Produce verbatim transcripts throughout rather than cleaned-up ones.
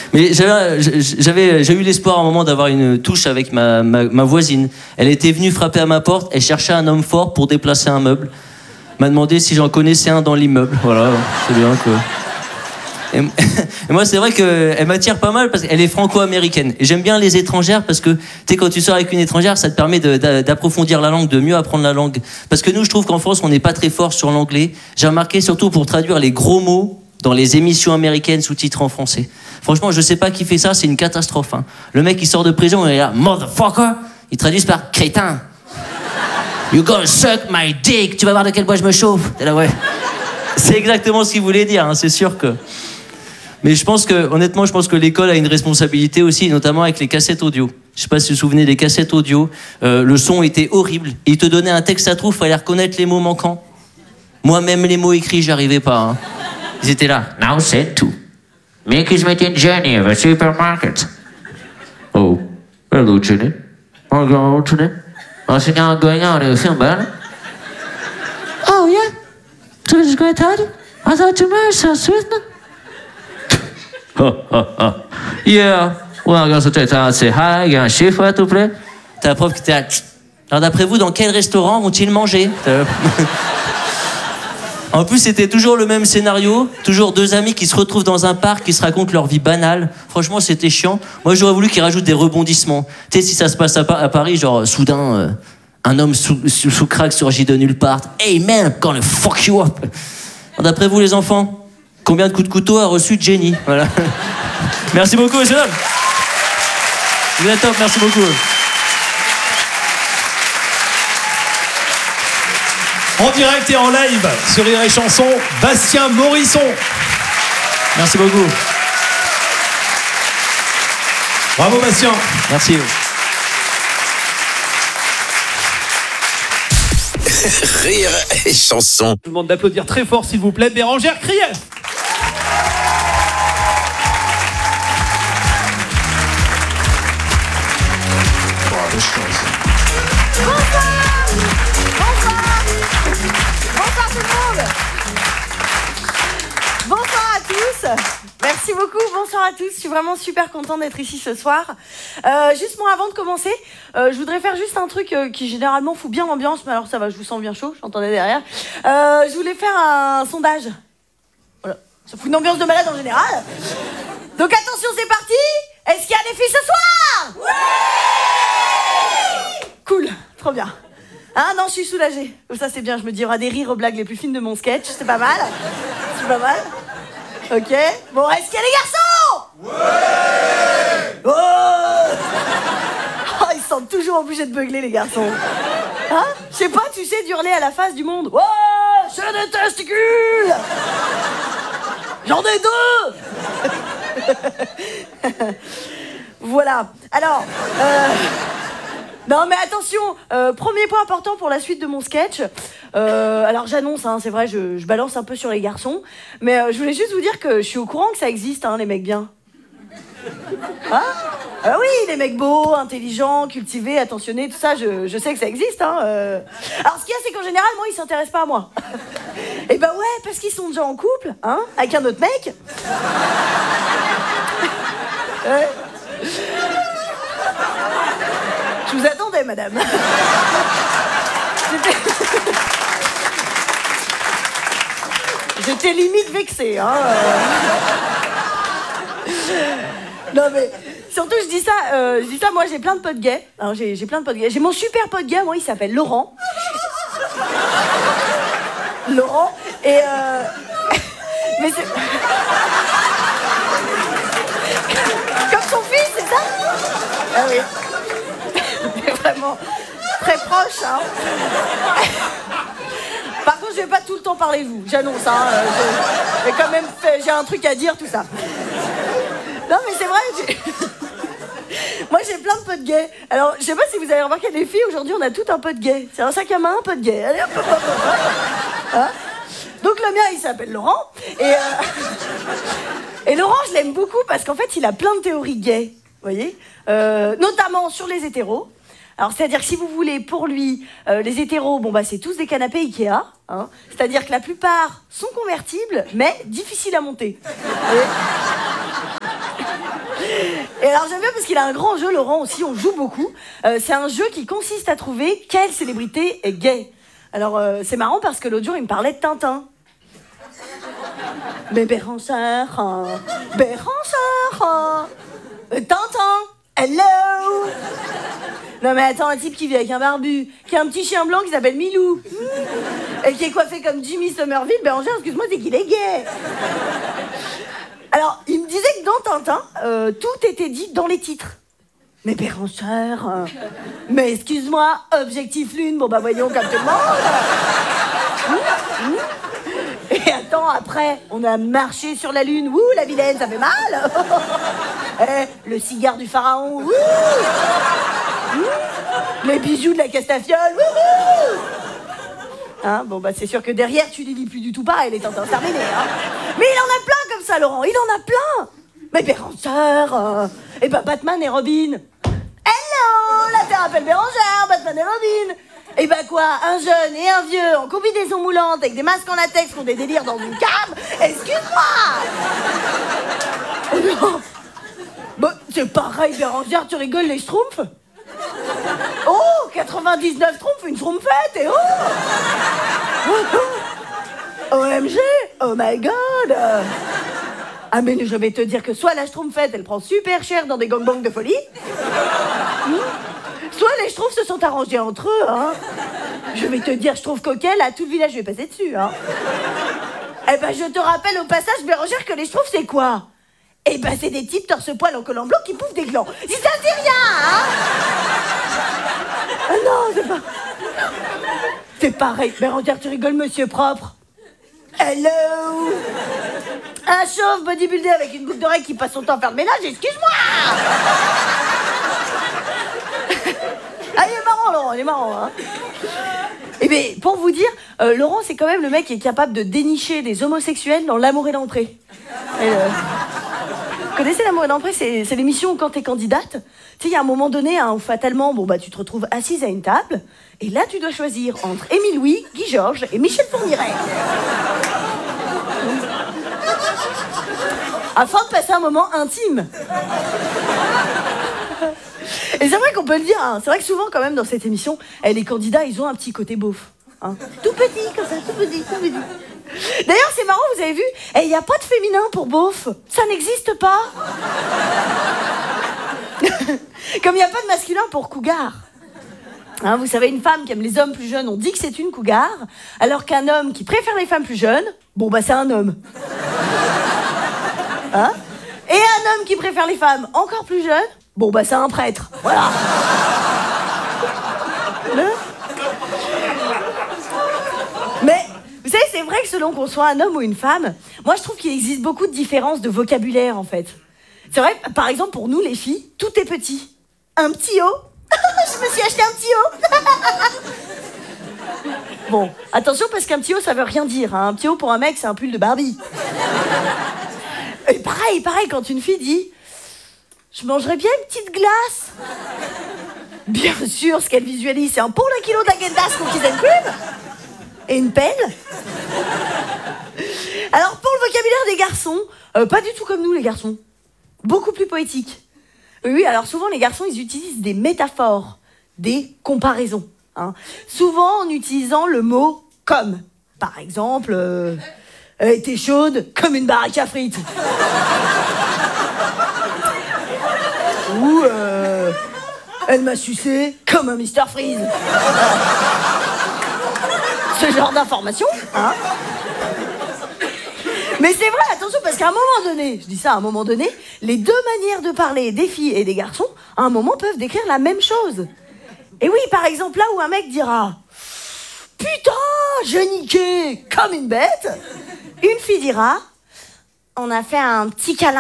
Mais j'avais, j'avais, j'ai eu l'espoir à un moment d'avoir une touche avec ma, ma, ma voisine. Elle était venue frapper à ma porte, elle cherchait un homme fort pour déplacer un meuble. M'a demandé si j'en connaissais un dans l'immeuble. Voilà, c'est bien quoi. Et, et moi, c'est vrai qu'elle m'attire pas mal parce qu'elle est franco-américaine. Et j'aime bien les étrangères parce que, tu sais, quand tu sors avec une étrangère, ça te permet de, de, d'approfondir la langue, de mieux apprendre la langue. Parce que nous, je trouve qu'en France, on n'est pas très fort sur l'anglais. J'ai remarqué surtout pour traduire les gros mots dans les émissions américaines sous-titrées en français. Franchement, je sais pas qui fait ça, c'est une catastrophe. Hein. Le mec, il sort de prison, il est là, motherfucker. Ils traduisent par crétin. You gonna suck my dick. Tu vas voir de quel bois je me chauffe. T'es là, ouais. C'est exactement ce qu'il voulait dire, hein, c'est sûr que. Mais je pense que, honnêtement, je pense que l'école a une responsabilité aussi, notamment avec les cassettes audio. Je sais pas si vous vous souvenez des cassettes audio. Euh, le son était horrible. Il te donnait un texte à trous, il fallait reconnaître les mots manquants. Moi, même les mots écrits, j'arrivais pas. Hein. Ils étaient là. Now send to Mickey's meeting Jenny of a supermarket. Oh, hello Jenny. I'm going to the. I'm going out of the film, oh yeah. So it's great time. I thought you were so sweet. Yeah. Well, I'm going to say hi. Il y a un chef à tout près. T'as la prof qui était là. Alors d'après vous, dans quel restaurant vont-ils manger? En plus, c'était toujours le même scénario, toujours deux amis qui se retrouvent dans un parc, qui se racontent leur vie banale. Franchement, c'était chiant. Moi, j'aurais voulu qu'ils rajoutent des rebondissements. Tu sais, si ça se passe à, à Paris, genre, soudain, euh, un homme sous, sous, sous crack surgit de nulle part. Hey man, I'm gonna fuck you up. D'après vous, les enfants, combien de coups de couteau a reçu Jenny? Voilà. Merci beaucoup, monsieur l'homme. Vous êtes top, merci beaucoup. En direct et en live sur Rire et Chanson, Bastien Morisson. Merci beaucoup. Bravo Bastien. Merci. Rire et Chanson. Je vous demande d'applaudir très fort s'il vous plaît, Bérangère Krief. Merci beaucoup, bonsoir à tous, je suis vraiment super contente d'être ici ce soir. Euh, juste moi, avant de commencer, euh, je voudrais faire juste un truc euh, qui généralement fout bien l'ambiance, mais alors ça va, je vous sens bien chaud, j'entendais derrière. Euh, je voulais faire un sondage. Voilà, ça fout une ambiance de malade en général. Donc attention, c'est parti. Est-ce qu'il y a des filles ce soir? Ouais. Cool, trop bien. Ah non, je suis soulagée. Ça c'est bien, je me dis, il y aura des rires aux blagues les plus fines de mon sketch, c'est pas mal. C'est pas mal. Ok. Bon, est-ce qu'il y a des garçons? Ouais. Oh, oh, ils se sentent toujours obligés de beugler, les garçons. Hein? Je sais pas, tu sais, d'hurler à la face du monde. Ouais, j'ai des testicules. J'en ai deux. Voilà. Alors, euh... non mais attention, euh, premier point important pour la suite de mon sketch. Euh, alors j'annonce, hein, c'est vrai, je, je balance un peu sur les garçons, mais euh, je voulais juste vous dire que je suis au courant que ça existe, hein, les mecs bien. Hein? Ah oui, les mecs beaux, intelligents, cultivés, attentionnés, tout ça, je, je sais que ça existe. Hein, euh... Alors ce qu'il y a, c'est qu'en général, moi, ils s'intéressent pas à moi. Et ben ouais, parce qu'ils sont déjà en couple, hein, avec un autre mec. Ouais. Je vous attendais, madame. J'étais... J'étais limite vexée, hein. Non mais, surtout je dis ça, euh, je dis ça, moi j'ai plein de potes gays. Alors j'ai, j'ai plein de potes gays. J'ai mon super pote gay, moi il s'appelle Laurent. Laurent, et euh... mais c'est... Comme son fils, c'est ça? Ah oui. Mais vraiment très proche, hein. Par contre, je vais pas tout le temps parler de vous, j'annonce, hein. J'ai quand même fait, j'ai un truc à dire, tout ça. Non, mais c'est vrai, j'ai... Moi, j'ai plein de potes gays. Alors, je sais pas si vous avez remarqué, les filles, aujourd'hui, on a tout un pote gay. C'est un sac à main, un pote gay. Allez, hop, hop, hop, hop. Hein? Donc, le mien, il s'appelle Laurent. Et, euh... et Laurent, je l'aime beaucoup parce qu'en fait, il a plein de théories gays. Vous voyez, euh, notamment sur les hétéros. Alors, c'est-à-dire que si vous voulez, pour lui, euh, les hétéros, bon, bah, c'est tous des canapés Ikea. Hein, c'est-à-dire que la plupart sont convertibles, mais difficiles à monter. Vous voyez ? alors j'aime bien parce qu'il a un grand jeu, Laurent aussi, on joue beaucoup. Euh, c'est un jeu qui consiste à trouver quelle célébrité est gay. Alors euh, c'est marrant parce que l'autre jour il me parlait de Tintin. Mais Bérangère, hein, Bérangère, hein, Tintin, hello. Non mais attends, un type qui vit avec un barbu, qui a un petit chien blanc qui s'appelle Milou, et qui est coiffé comme Jimmy Somerville, Bérangère, excuse-moi, c'est qu'il est gay. Alors, il me disait que dans Tintin, euh, tout était dit dans les titres. Mais Bérangère, euh, mais excuse-moi, Objectif Lune, bon bah voyons comme tout le monde. Mmh, mmh. Et attends, après, on a marché sur la Lune, ouh, la vilaine, ça fait mal. Eh, le cigare du pharaon, ouh. Mmh. Les bijoux de la Castafiole, ouh. Hein, bon bah c'est sûr que derrière, tu les lis plus du tout pareil, les Tintins terminés, hein. Mais il en a plein comme ça, Laurent, il en a plein. Mais Bérangère, euh, et bah Batman et Robin. Hello, la Terre appelle Bérangère, Batman et Robin. Et bah quoi, un jeune et un vieux en combinaison moulante avec des masques en latex qui ont des délires dans une cave. Excuse-moi. Oh non. Bah c'est pareil, Bérangère, tu rigoles les schtroumpfs. Oh, quatre-vingt-dix-neuf schtroumpfs, une schtroumpfette, et oh. O M G, oh my god. Ah mais je vais te dire que soit la schtroumpfette, elle prend super cher dans des gangbangs de folie, soit les schtroumpfs se sont arrangés entre eux, hein. Je vais te dire, je trouve coquel, là, tout le village vais passer dessus, hein. Eh ben, je te rappelle au passage, Bérangère, que les schtroumpfs, c'est quoi? Eh ben, c'est des types torse-poil en collant blanc qui bouffent des glands. Si ça ne dit rien, hein. Ah non, c'est pas... C'est pareil, Bérangère, tu rigoles, monsieur propre. Hello. Un chauve bodybuildé avec une boucle d'oreille qui passe son temps à faire le ménage, excuse-moi. Ah, il est marrant, Laurent, il est marrant, hein. Eh bien, pour vous dire, euh, Laurent, c'est quand même le mec qui est capable de dénicher des homosexuels dans L'amour et l'entrée. Et, euh... Vous connaissez L'amour et l'entrée, c'est, c'est l'émission où quand t'es candidate, tu sais, il y a un moment donné hein, où fatalement, bon, bah, tu te retrouves assise à une table, et là, tu dois choisir entre Émile Louis, Guy Georges et Michel Fourniret. Afin de passer un moment intime. Et c'est vrai qu'on peut le dire, hein, c'est vrai que souvent quand même dans cette émission, eh, les candidats, ils ont un petit côté beauf. Hein. Tout petit, comme ça, tout petit, tout petit. D'ailleurs, c'est marrant, vous avez vu, il n'y a pas de féminin pour beauf. Ça n'existe pas. Comme il n'y a pas de masculin pour cougar. Hein, vous savez, une femme qui aime les hommes plus jeunes, on dit que c'est une cougar, alors qu'un homme qui préfère les femmes plus jeunes, bon bah c'est un homme. Hein? Et un homme qui préfère les femmes encore plus jeunes, bon bah c'est un prêtre. Voilà. Hein? Mais vous savez, c'est vrai que selon qu'on soit un homme ou une femme, moi je trouve qu'il existe beaucoup de différences de vocabulaire en fait. C'est vrai, par exemple pour nous les filles, tout est petit. Un petit haut. Je me suis acheté un petit haut. Bon, attention parce qu'un petit haut ça veut rien dire. Hein. Un petit haut pour un mec c'est un pull de Barbie. Et pareil, pareil quand une fille dit « Je mangerais bien une petite glace ». Bien sûr, ce qu'elle visualise c'est un pôle un kilo d'Agendas cookies and cream et une pelle. Alors pour le vocabulaire des garçons, euh, pas du tout comme nous les garçons. Beaucoup plus poétique. Oui, alors souvent les garçons ils utilisent des métaphores, des comparaisons. Hein. Souvent en utilisant le mot comme. Par exemple, euh, elle était chaude comme une baraque à frites. Ou euh, elle m'a sucé comme un Mister Freeze. Ce genre d'information, hein. Mais c'est vrai, attention, parce qu'à un moment donné, je dis ça à un moment donné, les deux manières de parler des filles et des garçons, à un moment, peuvent décrire la même chose. Et oui, par exemple, là où un mec dira « Putain, j'ai niqué comme une bête », une fille dira « On a fait un petit câlin ».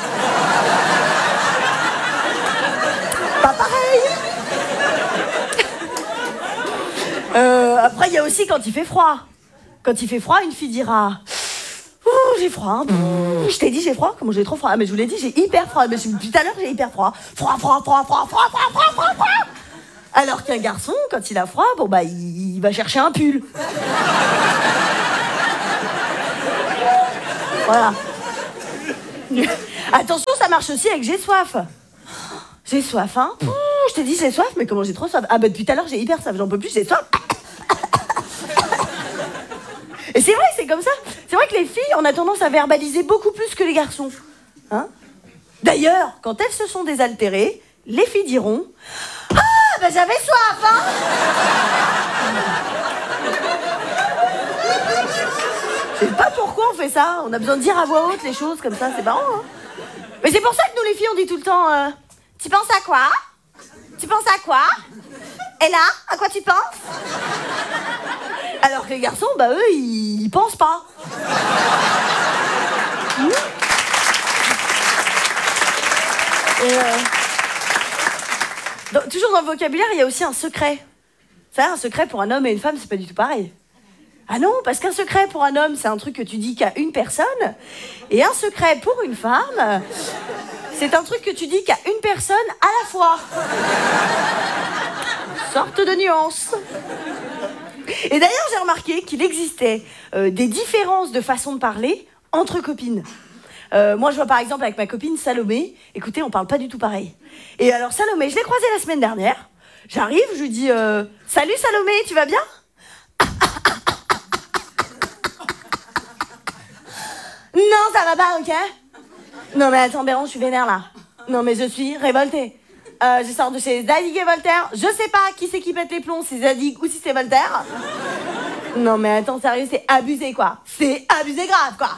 Pas pareil. euh, Après, il y a aussi quand il fait froid. Quand il fait froid, une fille dira « Oh, j'ai froid. Mmh. Je t'ai dit j'ai froid. Comment j'ai trop froid? Ah, mais je vous l'ai dit, j'ai hyper froid. Mais depuis tout à l'heure, j'ai hyper froid. Froid, froid, froid, froid, froid, froid, froid, froid, froid. Alors qu'un garçon, quand il a froid, bon bah il, il va chercher un pull. Voilà. Attention, ça marche aussi avec j'ai soif. j'ai soif, hein. Pouh, je t'ai dit j'ai soif, mais comment j'ai trop soif? Ah bah depuis tout à l'heure j'ai hyper soif, j'en peux plus, j'ai soif. Et c'est vrai, c'est comme ça. C'est vrai que les filles, on a tendance à verbaliser beaucoup plus que les garçons. Hein? D'ailleurs, quand elles se sont désaltérées, les filles diront « Ah, bah j'avais soif, hein !» Je sais pas pourquoi on fait ça. On a besoin de dire à voix haute les choses comme ça, c'est marrant, hein. Mais c'est pour ça que nous, les filles, on dit tout le temps euh, « Tu penses à quoi? Tu penses à quoi? Et là, à quoi tu penses ?» Alors que les garçons, bah eux, ils, ils pensent pas. Mmh. Et euh... Donc, toujours dans le vocabulaire, il y a aussi un secret. C'est un secret pour un homme et une femme, c'est pas du tout pareil. Ah non, parce qu'un secret pour un homme, c'est un truc que tu dis qu'à une personne, et un secret pour une femme, c'est un truc que tu dis qu'à une personne à la fois. Sorte de nuance. Et d'ailleurs, j'ai remarqué qu'il existait euh, des différences de façon de parler entre copines. Euh, moi, je vois par exemple avec ma copine Salomé, écoutez, on parle pas du tout pareil. Et alors, Salomé, je l'ai croisée la semaine dernière. J'arrive, je lui dis euh, « Salut Salomé, tu vas bien ?» Non, ça va pas, ok? Non, mais attends, Béron, je suis vénère là. Non, mais je suis révoltée. Euh, je sors de chez Zadig et Voltaire. Je sais pas qui c'est qui pète les plombs, si Zadig ou si c'est Voltaire. Non, mais attends, sérieux, c'est abusé, quoi. C'est abusé grave, quoi.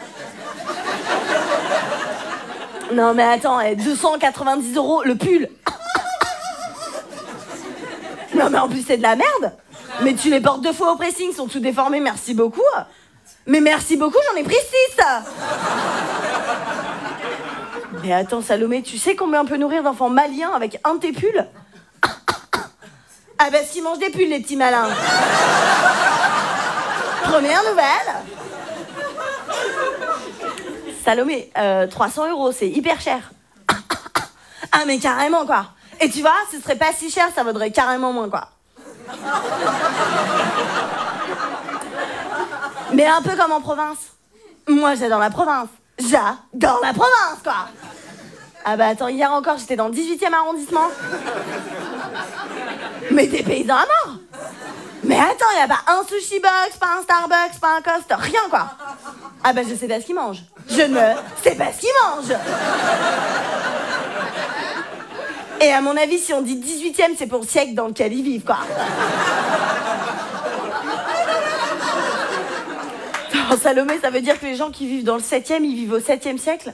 Non, mais attends, deux cent quatre-vingt-dix euros le pull. Non, mais en plus, c'est de la merde. Mais tu les portes deux fois au pressing, sont tout déformés, merci beaucoup. Mais merci beaucoup, j'en ai pris six. Mais attends, Salomé, tu sais combien on peut nourrir d'enfants maliens avec un de tes pulls? Ah bah, s'ils mangent des pulls, les petits malins. Première nouvelle. Salomé, euh, trois cents euros, c'est hyper cher. Ah, mais carrément, quoi. Et tu vois, ce serait pas si cher, ça vaudrait carrément moins, quoi. Mais un peu comme en province. Moi, j'adore la province. J'adore la province, quoi. Ah bah attends, hier encore, j'étais dans le dix-huitième arrondissement. Mais des paysans à mort. Mais attends, il n'y a pas un sushi box, pas un Starbucks, pas un Costa, rien, quoi. Ah bah je sais pas ce qu'ils mangent. Je ne sais pas ce qu'ils mangent. Et à mon avis, si on dit dix-huitième, c'est pour le siècle dans lequel ils vivent, quoi. En Salomé, ça veut dire que les gens qui vivent dans le septième, ils vivent au septième siècle.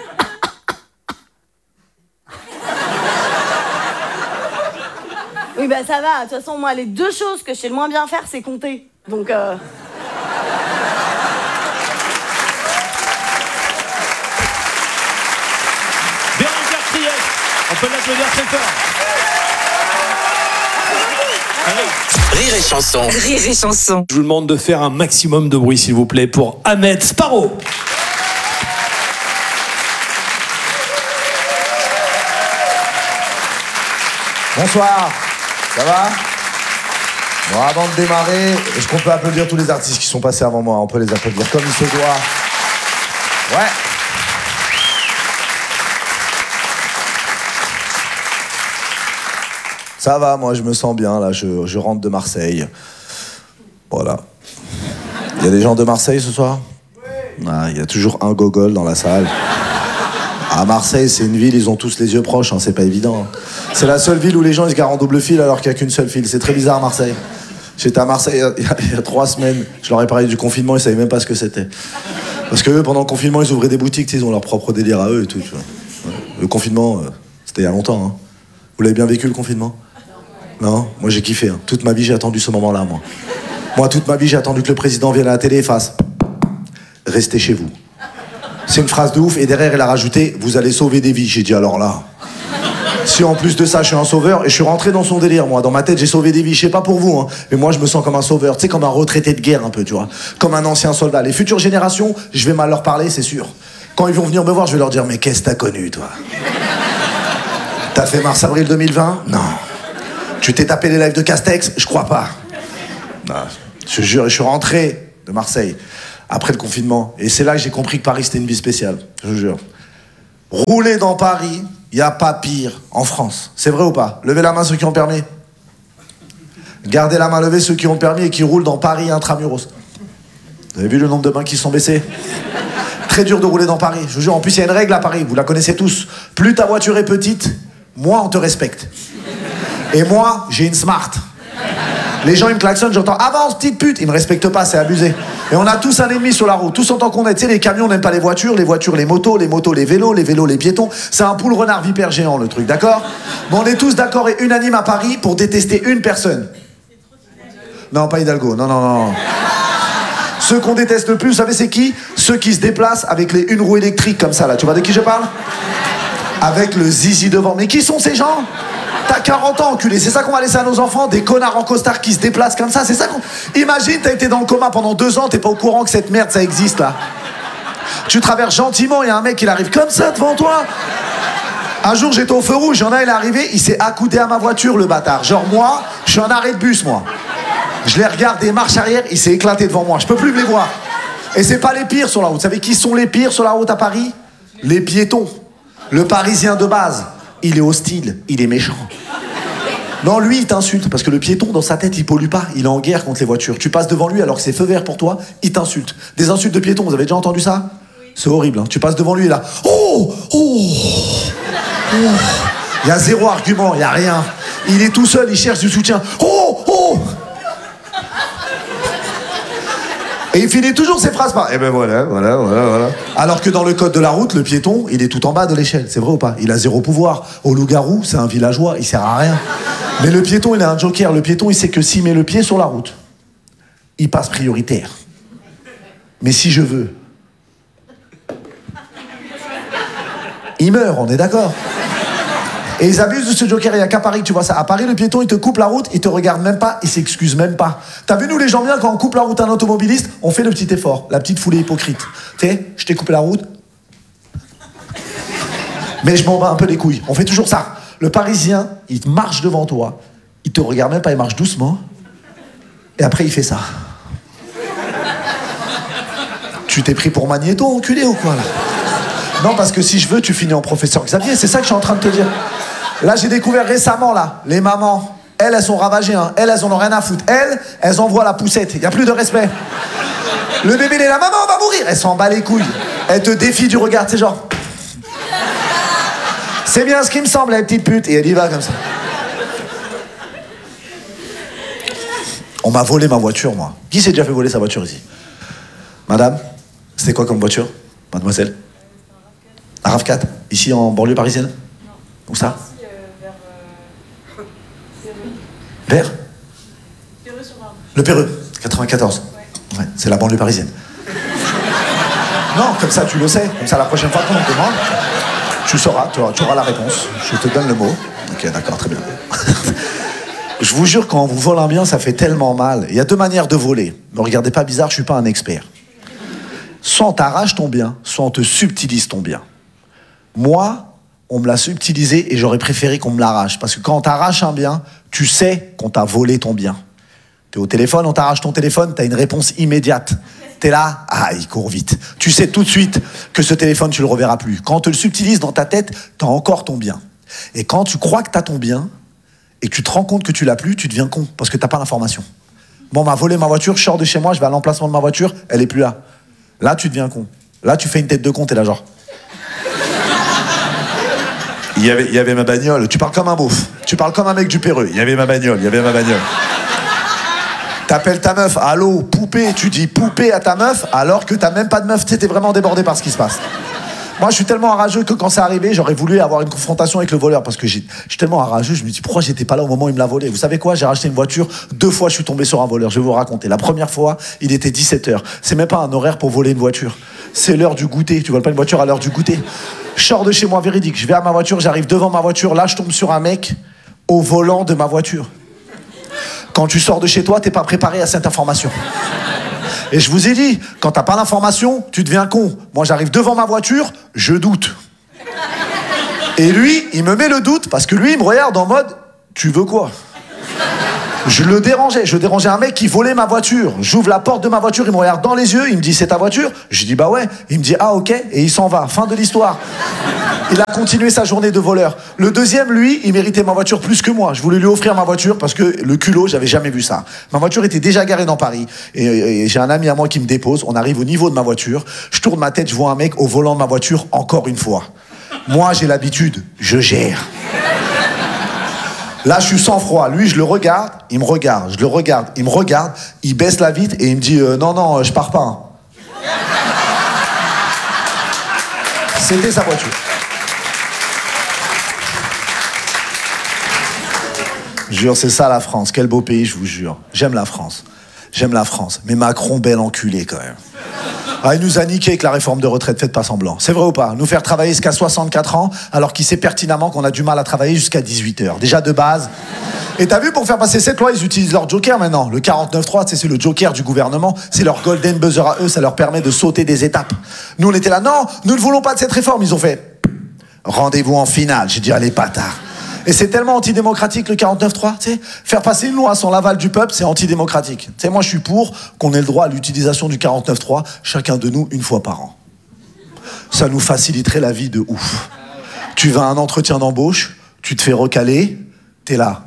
Oui, bah ça va. De toute façon, moi, les deux choses que je sais le moins bien faire, c'est compter. Donc, euh... Véronique Krief, on peut l'applaudir très fort. Alors, Rire et chanson. Rire et chanson. je vous demande de faire un maximum de bruit, s'il vous plaît, pour Ahmed Sparrow. Bonsoir, ça va? Bon, avant de démarrer, est-ce qu'on peut applaudir tous les artistes qui sont passés avant moi? On peut les applaudir comme il se doit. Ouais. Ça va, moi je me sens bien, là, je, je rentre de Marseille. Voilà. Il y a des gens de Marseille ce soir? Ah, il y a toujours un gogol dans la salle. À Marseille, c'est une ville, ils ont tous les yeux proches, hein, c'est pas évident. C'est la seule ville où les gens ils se garent en double fil alors qu'il n'y a qu'une seule file. C'est très bizarre, Marseille. J'étais à Marseille il y, a, il y a trois semaines, je leur ai parlé du confinement, ils savaient même pas ce que c'était. Parce que eux, pendant le confinement, ils ouvraient des boutiques, ils ont leur propre délire à eux et tout. Tu vois. Ouais. Le confinement, euh, c'était il y a longtemps. Hein. Vous l'avez bien vécu, le confinement? Non? Moi, j'ai kiffé. Hein. Toute ma vie, j'ai attendu ce moment-là, moi. Moi, toute ma vie, j'ai attendu que le président vienne à la télé et fasse « Restez chez vous ». C'est une phrase de ouf, et derrière, elle a rajouté « Vous allez sauver des vies ». J'ai dit « Alors là ». Si en plus de ça, je suis un sauveur, et je suis rentré dans son délire, moi. Dans ma tête, j'ai sauvé des vies. Je sais pas pour vous, hein, mais moi, je me sens comme un sauveur. Tu sais, comme un retraité de guerre, un peu, tu vois. Comme un ancien soldat. Les futures générations, je vais mal leur parler, c'est sûr. Quand ils vont venir me voir, je vais leur dire « Mais qu'est-ce que t'as connu, toi? T'as fait mars-avril deux mille vingt? Non. Tu t'es tapé les lives de Castex? Je crois pas. Non. Je jure, je suis rentré de Marseille après le confinement. Et c'est là que j'ai compris que Paris, c'était une vie spéciale. Je vous jure. Rouler dans Paris, il n'y a pas pire en France. C'est vrai ou pas? Levez la main ceux qui ont le permis. Gardez la main levée ceux qui ont le permis et qui roulent dans Paris intramuros. Vous avez vu le nombre de mains qui se sont baissées? Très dur de rouler dans Paris. Je vous jure, en plus, il y a une règle à Paris, vous la connaissez tous. Plus ta voiture est petite, moins on te respecte. Et moi, j'ai une Smart. Les gens, ils me klaxonnent, j'entends « Avance, petite pute !» Ils me respectent pas, c'est abusé. Et on a tous un ennemi sur la route, tous en tant qu'on est. Tu sais, les camions n'aiment pas les voitures, les voitures, les motos, les motos, les vélos, les vélos, les piétons. C'est un poule renard vipère géant, le truc, d'accord? Mais on est tous d'accord et unanimes à Paris pour détester une personne. Non, pas Hidalgo, non, non, non. Ceux qu'on déteste le plus, vous savez c'est qui? Ceux qui se déplacent avec les une roue électrique comme ça, là. Tu vois de qui je parle? Avec le zizi devant. Mais qui sont ces gens? T'as quarante ans, enculé. C'est ça qu'on va laisser à nos enfants? Des connards en costard qui se déplacent comme ça? C'est ça qu'on... Imagine, t'as été dans le coma pendant deux ans, t'es pas au courant que cette merde, ça existe, là. Tu traverses gentiment, il y a un mec, il arrive comme ça devant toi. Un jour, j'étais au feu rouge, il y en a, il est arrivé, il s'est accoudé à ma voiture, le bâtard. Genre, moi, je suis en arrêt de bus, moi. Je les regarde des marches arrière, il s'est éclaté devant moi. Je peux plus me les voir. Et c'est pas les pires sur la route. Vous savez qui sont les pires sur la route à Paris? Les piétons. Le Parisien de base. Il est hostile, il est méchant. Non, lui, il t'insulte. Parce que le piéton, dans sa tête, il pollue pas. Il est en guerre contre les voitures. Tu passes devant lui alors que c'est feu vert pour toi, il t'insulte. Des insultes de piétons, vous avez déjà entendu ça? C'est horrible. Hein. Tu passes devant lui et là. Oh, oh, oh. Il y a zéro argument, il y a rien. Il est tout seul, il cherche du soutien. Oh, oh. Et il finit toujours ses phrases par « Eh ben voilà, voilà, voilà, voilà ». Alors que dans le code de la route, le piéton, il est tout en bas de l'échelle. C'est vrai ou pas? Il a zéro pouvoir. Au loup-garou, c'est un villageois, il sert à rien. Mais le piéton, il a un joker. Le piéton, il sait que s'il met le pied sur la route, il passe prioritaire. Mais si je veux, il meurt, on est d'accord? Et ils abusent de ce joker, il n'y a qu'à Paris que tu vois ça. À Paris, le piéton, il te coupe la route, il te regarde même pas, il s'excuse même pas. T'as vu, nous, les gens bien, quand on coupe la route à un automobiliste, on fait le petit effort, la petite foulée hypocrite. Tu sais, je t'ai coupé la route, mais je m'en bats un peu les couilles. On fait toujours ça. Le Parisien, il marche devant toi, il te regarde même pas, il marche doucement, et après, il fait ça. Tu t'es pris pour Magnéto, enculé, ou quoi, là? Non, parce que si je veux, tu finis en professeur Xavier, c'est ça que je suis en train de te dire. Là, j'ai découvert récemment, là, les mamans, elles, elles sont ravagées, hein. Elles, elles en ont rien à foutre. Elles, elles envoient la poussette, il n'y a plus de respect. Le bébé, il est là, maman, on va mourir. Elles s'en bat les couilles. Elles te défient du regard, c'est genre... C'est bien ce qui me semble, la petite pute. Et elle y va comme ça. On m'a volé ma voiture, moi. Qui s'est déjà fait voler sa voiture ici? Madame, c'était quoi comme voiture? Mademoiselle? Un RAV quatre, ici en banlieue parisienne? Non. Où ça? Ici, euh, vers... Euh... Vers Perreux-sur-Marne. Le Perreux, quatre-vingt-quatorze. Ouais. Ouais, c'est la banlieue parisienne. Non, comme ça tu le sais. Comme ça la prochaine fois qu'on te demande, tu sauras, tu auras, tu auras la réponse. Je te donne le mot. Ok, d'accord, très bien. Je vous jure, quand on vous vole un bien, ça fait tellement mal. Il y a deux manières de voler. Ne regardez pas bizarre, je suis pas un expert. Soit on t'arrache ton bien, soit on te subtilise ton bien. Moi, on me l'a subtilisé et j'aurais préféré qu'on me l'arrache. Parce que quand on t'arrache un bien, tu sais qu'on t'a volé ton bien. T'es au téléphone, on t'arrache ton téléphone, t'as une réponse immédiate. T'es là, ah, il court vite. Tu sais tout de suite que ce téléphone, tu le reverras plus. Quand on te le subtilise dans ta tête, t'as encore ton bien. Et quand tu crois que t'as ton bien et que tu te rends compte que tu l'as plus, tu deviens con parce que t'as pas l'information. Bon, on m'a volé ma voiture, je sors de chez moi, je vais à l'emplacement de ma voiture, elle est plus là. Là, tu deviens con. Là, tu fais une tête de con, t'es là genre... Il y, avait, il y avait ma bagnole. Tu parles comme un beauf. Tu parles comme un mec du Perreux. Il y avait ma bagnole, il y avait ma bagnole. T'appelles ta meuf, allô, poupée. Tu dis poupée à ta meuf, alors que t'as même pas de meuf. Tu sais, t'es vraiment débordé par ce qui se passe. Moi, je suis tellement enrageux que quand c'est arrivé, j'aurais voulu avoir une confrontation avec le voleur. Parce que j'ai, je suis tellement enrageux, je me dis, pourquoi j'étais pas là au moment où il me l'a volé? Vous savez quoi? J'ai racheté une voiture. Deux fois, je suis tombé sur un voleur. Je vais vous raconter. La première fois, il était dix-sept heures. C'est même pas un horaire pour voler une voiture. C'est l'heure du goûter. Tu voles pas une voiture à l'heure du goûter. Je sors de chez moi, véridique. Je vais à ma voiture, j'arrive devant ma voiture. Là, je tombe sur un mec au volant de ma voiture. Quand tu sors de chez toi, t'es pas préparé à cette information. Et je vous ai dit, quand t'as pas l'information, tu deviens con. Moi, j'arrive devant ma voiture, je doute. Et lui, il me met le doute parce que lui, il me regarde en mode, tu veux quoi? Je le dérangeais, je dérangeais un mec qui volait ma voiture. J'ouvre la porte de ma voiture, il me regarde dans les yeux, il me dit c'est ta voiture? Je dis bah ouais. Il me dit ah ok, et il s'en va. Fin de l'histoire. Il a continué sa journée de voleur. Le deuxième, lui, il méritait ma voiture plus que moi. Je voulais lui offrir ma voiture parce que le culot, j'avais jamais vu ça. Ma voiture était déjà garée dans Paris. Et, et j'ai un ami à moi qui me dépose. On arrive au niveau de ma voiture. Je tourne ma tête, je vois un mec au volant de ma voiture encore une fois. Moi, j'ai l'habitude, je gère. Là, je suis sans froid. Lui, je le regarde, il me regarde, je le regarde, il me regarde, il baisse la vitre et il me dit euh, non, non, je pars pas. Hein. C'était sa voiture. Jure, c'est ça la France. Quel beau pays, je vous jure. J'aime la France. J'aime la France. Mais Macron, bel enculé quand même. Ah, il nous a niqué avec la réforme de retraite, faites pas semblant. C'est vrai ou pas? Nous faire travailler jusqu'à soixante-quatre ans, alors qu'il sait pertinemment qu'on a du mal à travailler jusqu'à dix-huit heures. Déjà de base. Et t'as vu, pour faire passer cette loi, ils utilisent leur joker maintenant. Le quarante-neuf trois, c'est le joker du gouvernement. C'est leur golden buzzer à eux, ça leur permet de sauter des étapes. Nous, on était là, non, nous ne voulons pas de cette réforme. Ils ont fait rendez-vous en finale. J'ai dit, allez, bâtard. Et c'est tellement antidémocratique le quarante-neuf trois, tu sais. Faire passer une loi sans l'aval du peuple, c'est antidémocratique. Tu sais, moi je suis pour qu'on ait le droit à l'utilisation du quarante-neuf trois, chacun de nous, une fois par an. Ça nous faciliterait la vie de ouf. Tu vas à un entretien d'embauche, tu te fais recaler, t'es là.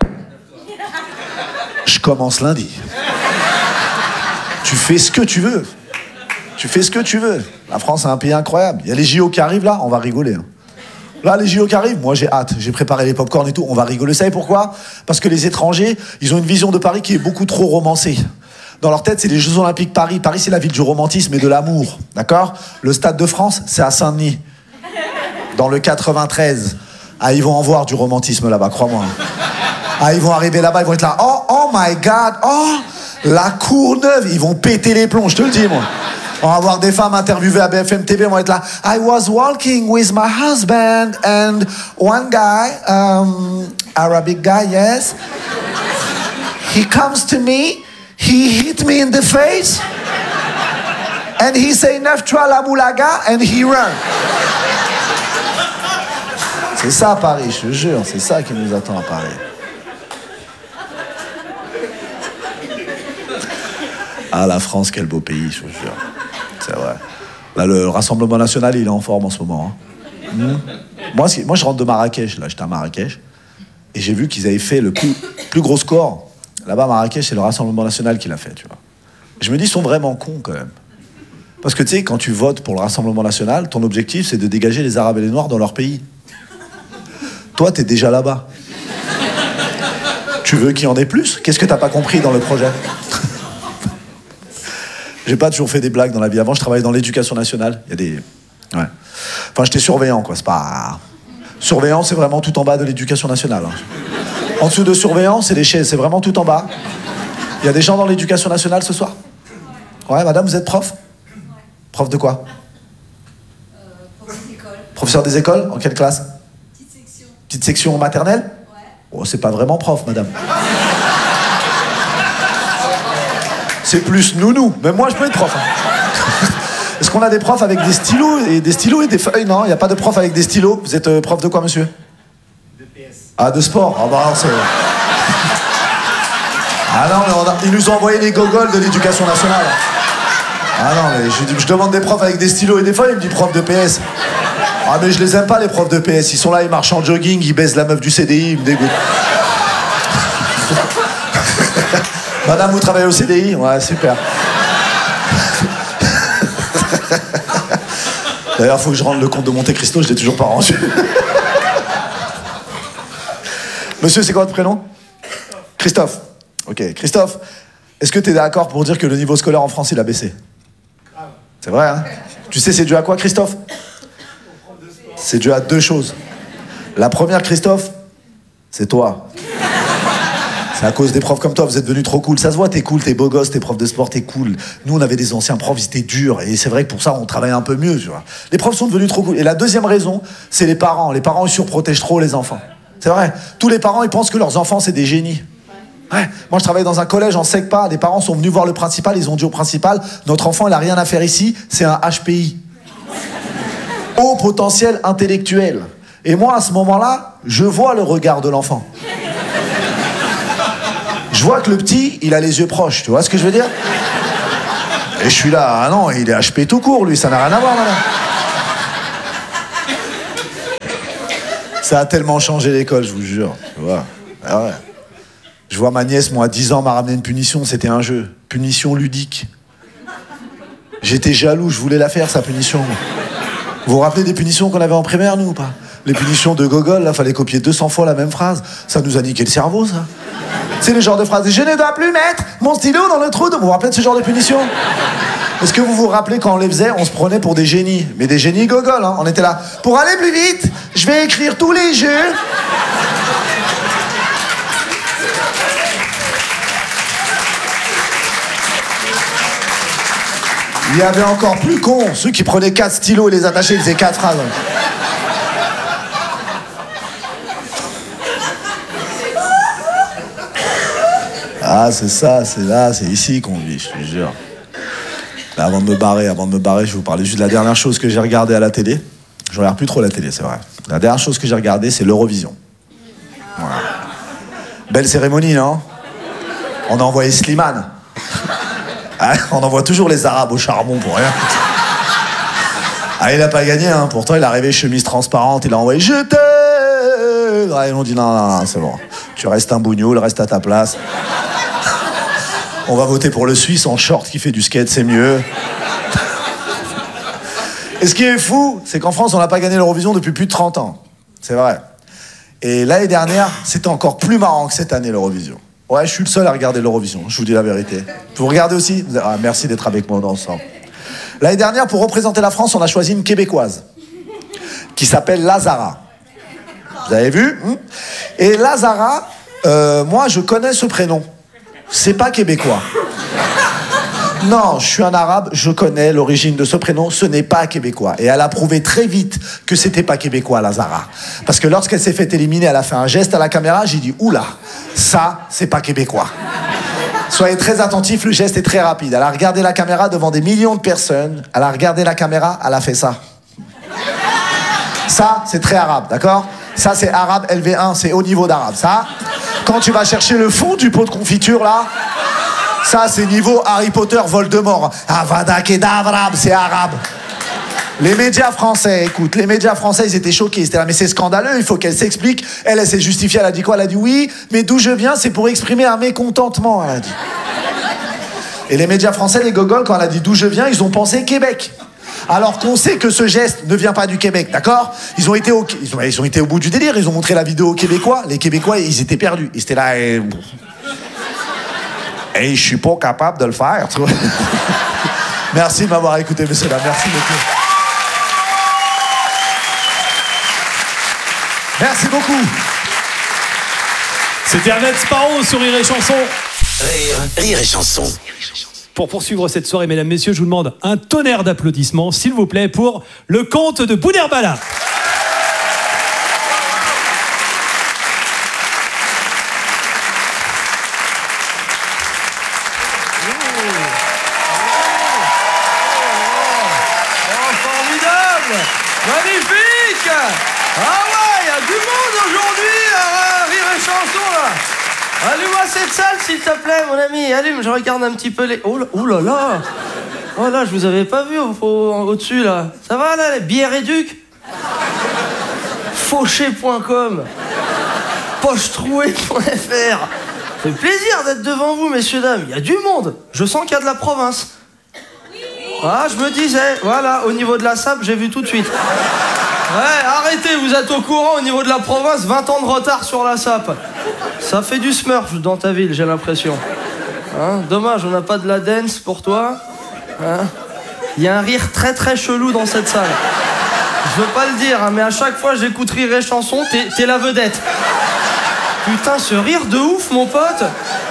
Je commence lundi. Tu fais ce que tu veux. Tu fais ce que tu veux. La France est un pays incroyable. Il y a les J O qui arrivent là, on va rigoler. Hein. Là, les J O qui arrivent, moi j'ai hâte, j'ai préparé les pop-corn et tout, on va rigoler. Vous savez pourquoi? Parce que les étrangers, ils ont une vision de Paris qui est beaucoup trop romancée. Dans leur tête, c'est les Jeux Olympiques Paris. Paris, c'est la ville du romantisme et de l'amour, d'accord? Le Stade de France, c'est à Saint-Denis, dans le quatre-vingt-treize. Ah, ils vont en voir du romantisme là-bas, crois-moi. Ah, ils vont arriver là-bas, ils vont être là, oh, oh my God, oh, la Courneuve, ils vont péter les plombs, je te le dis, moi. On va avoir des femmes interviewées à B F M T V, on va être là. I was walking with my husband and one guy, um, Arabic guy, yes. He comes to me, he hit me in the face, and he say neuf trois la moulaga, and he run. C'est ça Paris, je te jure, c'est ça qui nous attend à Paris. Ah, la France, quel beau pays, je vous jure. C'est vrai. Là, le Rassemblement National, il est en forme en ce moment. Hein. Mmh. Moi, moi, je rentre de Marrakech. Là, j'étais à Marrakech. Et j'ai vu qu'ils avaient fait le plus, plus gros score. Là-bas, à Marrakech, c'est le Rassemblement National qui l'a fait, tu vois. Je me dis, ils sont vraiment cons, quand même. Parce que, tu sais, quand tu votes pour le Rassemblement National, ton objectif, c'est de dégager les Arabes et les Noirs dans leur pays. Toi, t'es déjà là-bas. Tu veux qu'il y en ait plus? Qu'est-ce que t'as pas compris dans le projet? J'ai pas toujours fait des blagues dans la vie. Avant, je travaillais dans l'éducation nationale. Il y a des... Ouais. Enfin, j'étais surveillant, quoi. C'est pas... Surveillant, c'est vraiment tout en bas de l'éducation nationale. Hein. En dessous de surveillant, c'est les chaises. C'est vraiment tout en bas. Il y a des gens dans l'éducation nationale ce soir? Ouais, madame, vous êtes prof? Prof de quoi? euh, Prof des écoles. Professeur des écoles? En quelle classe? Petite section. Petite section maternelle? Ouais. Oh, c'est pas vraiment prof, madame. C'est plus nounou. Même moi, je peux être prof. Hein. Est-ce qu'on a des profs avec des stylos et des stylos et des feuilles? Non, il n'y a pas de prof avec des stylos. Vous êtes euh, prof de quoi, monsieur? De P S. Ah, de sport. Ah bah, c'est... Ah non, mais on a... ils nous ont envoyé les gogoles de l'éducation nationale. Ah non, mais je, je demande des profs avec des stylos et des feuilles, il me dit prof de P S. Ah mais je les aime pas, les profs de P S. Ils sont là, ils marchent en jogging, ils baisent la meuf du C D I, ils me dégoûtent. Madame, vous travaillez au C D I? Ouais, super. D'ailleurs, il faut que je rende le compte de Monte Cristo, je l'ai toujours pas rendu. Monsieur, c'est quoi votre prénom? Christophe. Ok, Christophe, est-ce que tu es d'accord pour dire que le niveau scolaire en France, il a baissé? C'est vrai, hein? Tu sais, c'est dû à quoi, Christophe? C'est dû à deux choses. La première, Christophe, c'est toi. C'est à cause des profs comme toi, vous êtes devenus trop cool. Ça se voit, t'es cool, t'es beau gosse, t'es prof de sport, t'es cool. Nous, on avait des anciens profs, ils étaient durs. Et c'est vrai que pour ça, on travaille un peu mieux, tu vois. Les profs sont devenus trop cool. Et la deuxième raison, c'est les parents. Les parents, ils surprotègent trop les enfants. C'est vrai. Tous les parents, ils pensent que leurs enfants, c'est des génies. Ouais. Moi, je travaillais dans un collège en SECPA. Les parents sont venus voir le principal. Ils ont dit au principal, notre enfant, il a rien à faire ici. C'est un H P I. Haut potentiel intellectuel. Et moi, à ce moment-là, je vois le regard de l'enfant. Je vois que le petit, il a les yeux proches, tu vois ce que je veux dire? Et je suis là, ah non, il est H P tout court, lui, ça n'a rien à voir, madame. Ça a tellement changé l'école, je vous jure. Tu vois. Ah ouais. Je vois ma nièce, moi, à dix ans, m'a ramené une punition, c'était un jeu. Punition ludique. J'étais jaloux, je voulais la faire, sa punition. Vous vous rappelez des punitions qu'on avait en primaire, nous, ou pas? Les punitions de Gogol, là, fallait copier deux cents fois la même phrase. Ça nous a niqué le cerveau, ça. C'est le genre de phrase. Je ne dois plus mettre mon stylo dans le trou de... Vous vous rappelez de ce genre de punition? Est-ce que vous vous rappelez quand on les faisait, on se prenait pour des génies? Mais des génies Gogol, hein. On était là. Pour aller plus vite, je vais écrire tous les jeux. Il y avait encore plus cons, ceux qui prenaient quatre stylos et les attachaient, ils faisaient quatre phrases. Ah, c'est ça, c'est là, c'est ici qu'on vit, je te jure. Là, avant de me barrer, avant de me barrer, je vais vous parler juste de la dernière chose que j'ai regardée à la télé. Je regarde plus trop la télé, c'est vrai. La dernière chose que j'ai regardée, c'est l'Eurovision. Voilà. Belle cérémonie, non? On a envoyé Slimane. Ah, on envoie toujours les Arabes au charbon pour rien. Ah, il a pas gagné, hein. Pourtant, il est arrivé chemise transparente, il a envoyé « Je t'aime !» Ah, ils ont dit « Non, non, non, c'est bon. Tu restes un bougnoul, reste à ta place. » On va voter pour le Suisse en short qui fait du skate, c'est mieux. Et ce qui est fou, c'est qu'en France, on n'a pas gagné l'Eurovision depuis plus de trente ans. C'est vrai. Et l'année dernière, c'était encore plus marrant que cette année, l'Eurovision. Ouais, je suis le seul à regarder l'Eurovision, je vous dis la vérité. Vous regardez aussi? Ah, merci d'être avec moi dans le sang. L'année dernière, pour représenter la France, on a choisi une Québécoise qui s'appelle Lazara. Vous avez vu? Et Lazara, euh, moi, je connais ce prénom. C'est pas québécois. Non, je suis un arabe, je connais l'origine de ce prénom, ce n'est pas québécois. Et elle a prouvé très vite que c'était pas québécois, Lazara. Parce que lorsqu'elle s'est fait éliminer, elle a fait un geste à la caméra, j'ai dit, oula, ça, c'est pas québécois. Soyez très attentifs, le geste est très rapide. Elle a regardé la caméra devant des millions de personnes, elle a regardé la caméra, elle a fait ça. Ça, c'est très arabe, d'accord? Ça, c'est arabe L V un, c'est haut niveau d'arabe. Ça, quand tu vas chercher le fond du pot de confiture, là, ça, c'est niveau Harry Potter, Voldemort. Avada Kedavra, c'est arabe. Les médias français, écoute, les médias français, ils étaient choqués. Ils étaient là, mais c'est scandaleux, il faut qu'elle s'explique. Elle, elle s'est justifiée, elle a dit quoi? Elle a dit oui, mais d'où je viens, c'est pour exprimer un mécontentement, elle a dit. Et les médias français, les gogols, quand elle a dit d'où je viens, ils ont pensé Québec. Alors qu'on sait que ce geste ne vient pas du Québec, d'accord? Ils ont été au, ils ont, ils ont été au bout du délire, ils ont montré la vidéo aux Québécois. Les Québécois, ils étaient perdus. Ils étaient là et... Et je suis pas capable de le faire, tu vois. Merci de m'avoir écouté, messieurs, dames. Merci beaucoup. Merci beaucoup. C'était Annette Sparrow sur Rire et Chanson. Rire, rire et chanson. Pour poursuivre cette soirée, mesdames, messieurs, je vous demande un tonnerre d'applaudissements, s'il vous plaît, pour le comte de Boudherbala. Magnifique! Ah ouais, il y a du monde aujourd'hui à Rire et Chanson là! Allume-moi cette salle s'il te plaît, mon ami, allume, je regarde un petit peu les... Oh là, oh là là! Oh là, je vous avais pas vu au, au, au-dessus là. Ça va là, les billets réducs? Fauché point com, pochetroué point F R. Ça fait plaisir d'être devant vous, messieurs, dames. Il y a du monde. Je sens qu'il y a de la province. Ah, je me disais, voilà, au niveau de la S A P, j'ai vu tout de suite. Ouais, arrêtez, vous êtes au courant, au niveau de la province, vingt ans de retard sur la S A P. Ça fait du smurf dans ta ville, j'ai l'impression. Hein, dommage, on n'a pas de la dance pour toi. Hein, il y a un rire très très chelou dans cette salle. Je veux pas le dire, hein, mais à chaque fois j'écoute Rire et Chanson, t'es, t'es la vedette. Putain, ce rire de ouf, mon pote.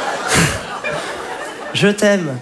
Je t'aime.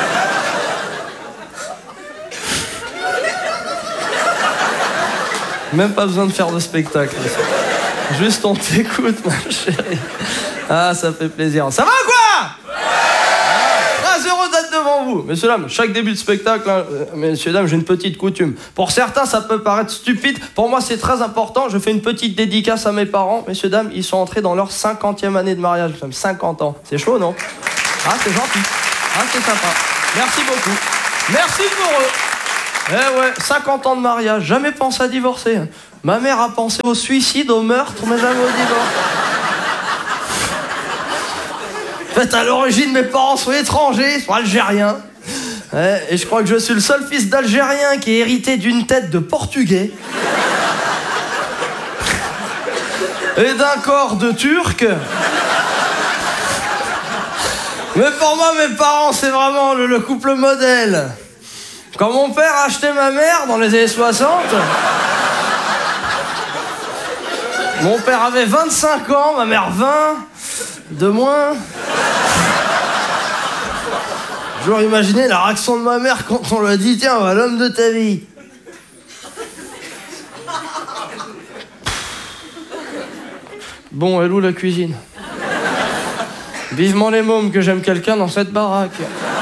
Même pas besoin de faire de spectacle. Juste on t'écoute, ma chérie. Ah, ça fait plaisir. Ça va quoi? trois euros date de devant vous. Messieurs, dames, chaque début de spectacle, hein, euh, messieurs, dames, j'ai une petite coutume. Pour certains, ça peut paraître stupide. Pour moi, c'est très important. Je fais une petite dédicace à mes parents. Messieurs, dames, ils sont entrés dans leur cinquantième année de mariage. Comme cinquante ans. C'est chaud, non? Ah, c'est gentil. Ah, c'est sympa. Merci beaucoup. Merci pour eux. Eh ouais, cinquante ans de mariage. Jamais pensé à divorcer. Ma mère a pensé au suicide, au meurtre, mais jamais au divorce. En fait, à l'origine, mes parents sont étrangers, sont algériens. Ouais, et je crois que je suis le seul fils d'Algérien qui est hérité d'une tête de Portugais. Et d'un corps de Turc. Mais pour moi, mes parents, c'est vraiment le, le couple modèle. Quand mon père a acheté ma mère dans les années soixante, mon père avait vingt-cinq ans, ma mère vingt, de moins. J'aurais imaginé la réaction de ma mère quand on lui a dit « Tiens, va l'homme de ta vie ». Bon, elle où la cuisine? Vivement les mômes que j'aime quelqu'un dans cette baraque.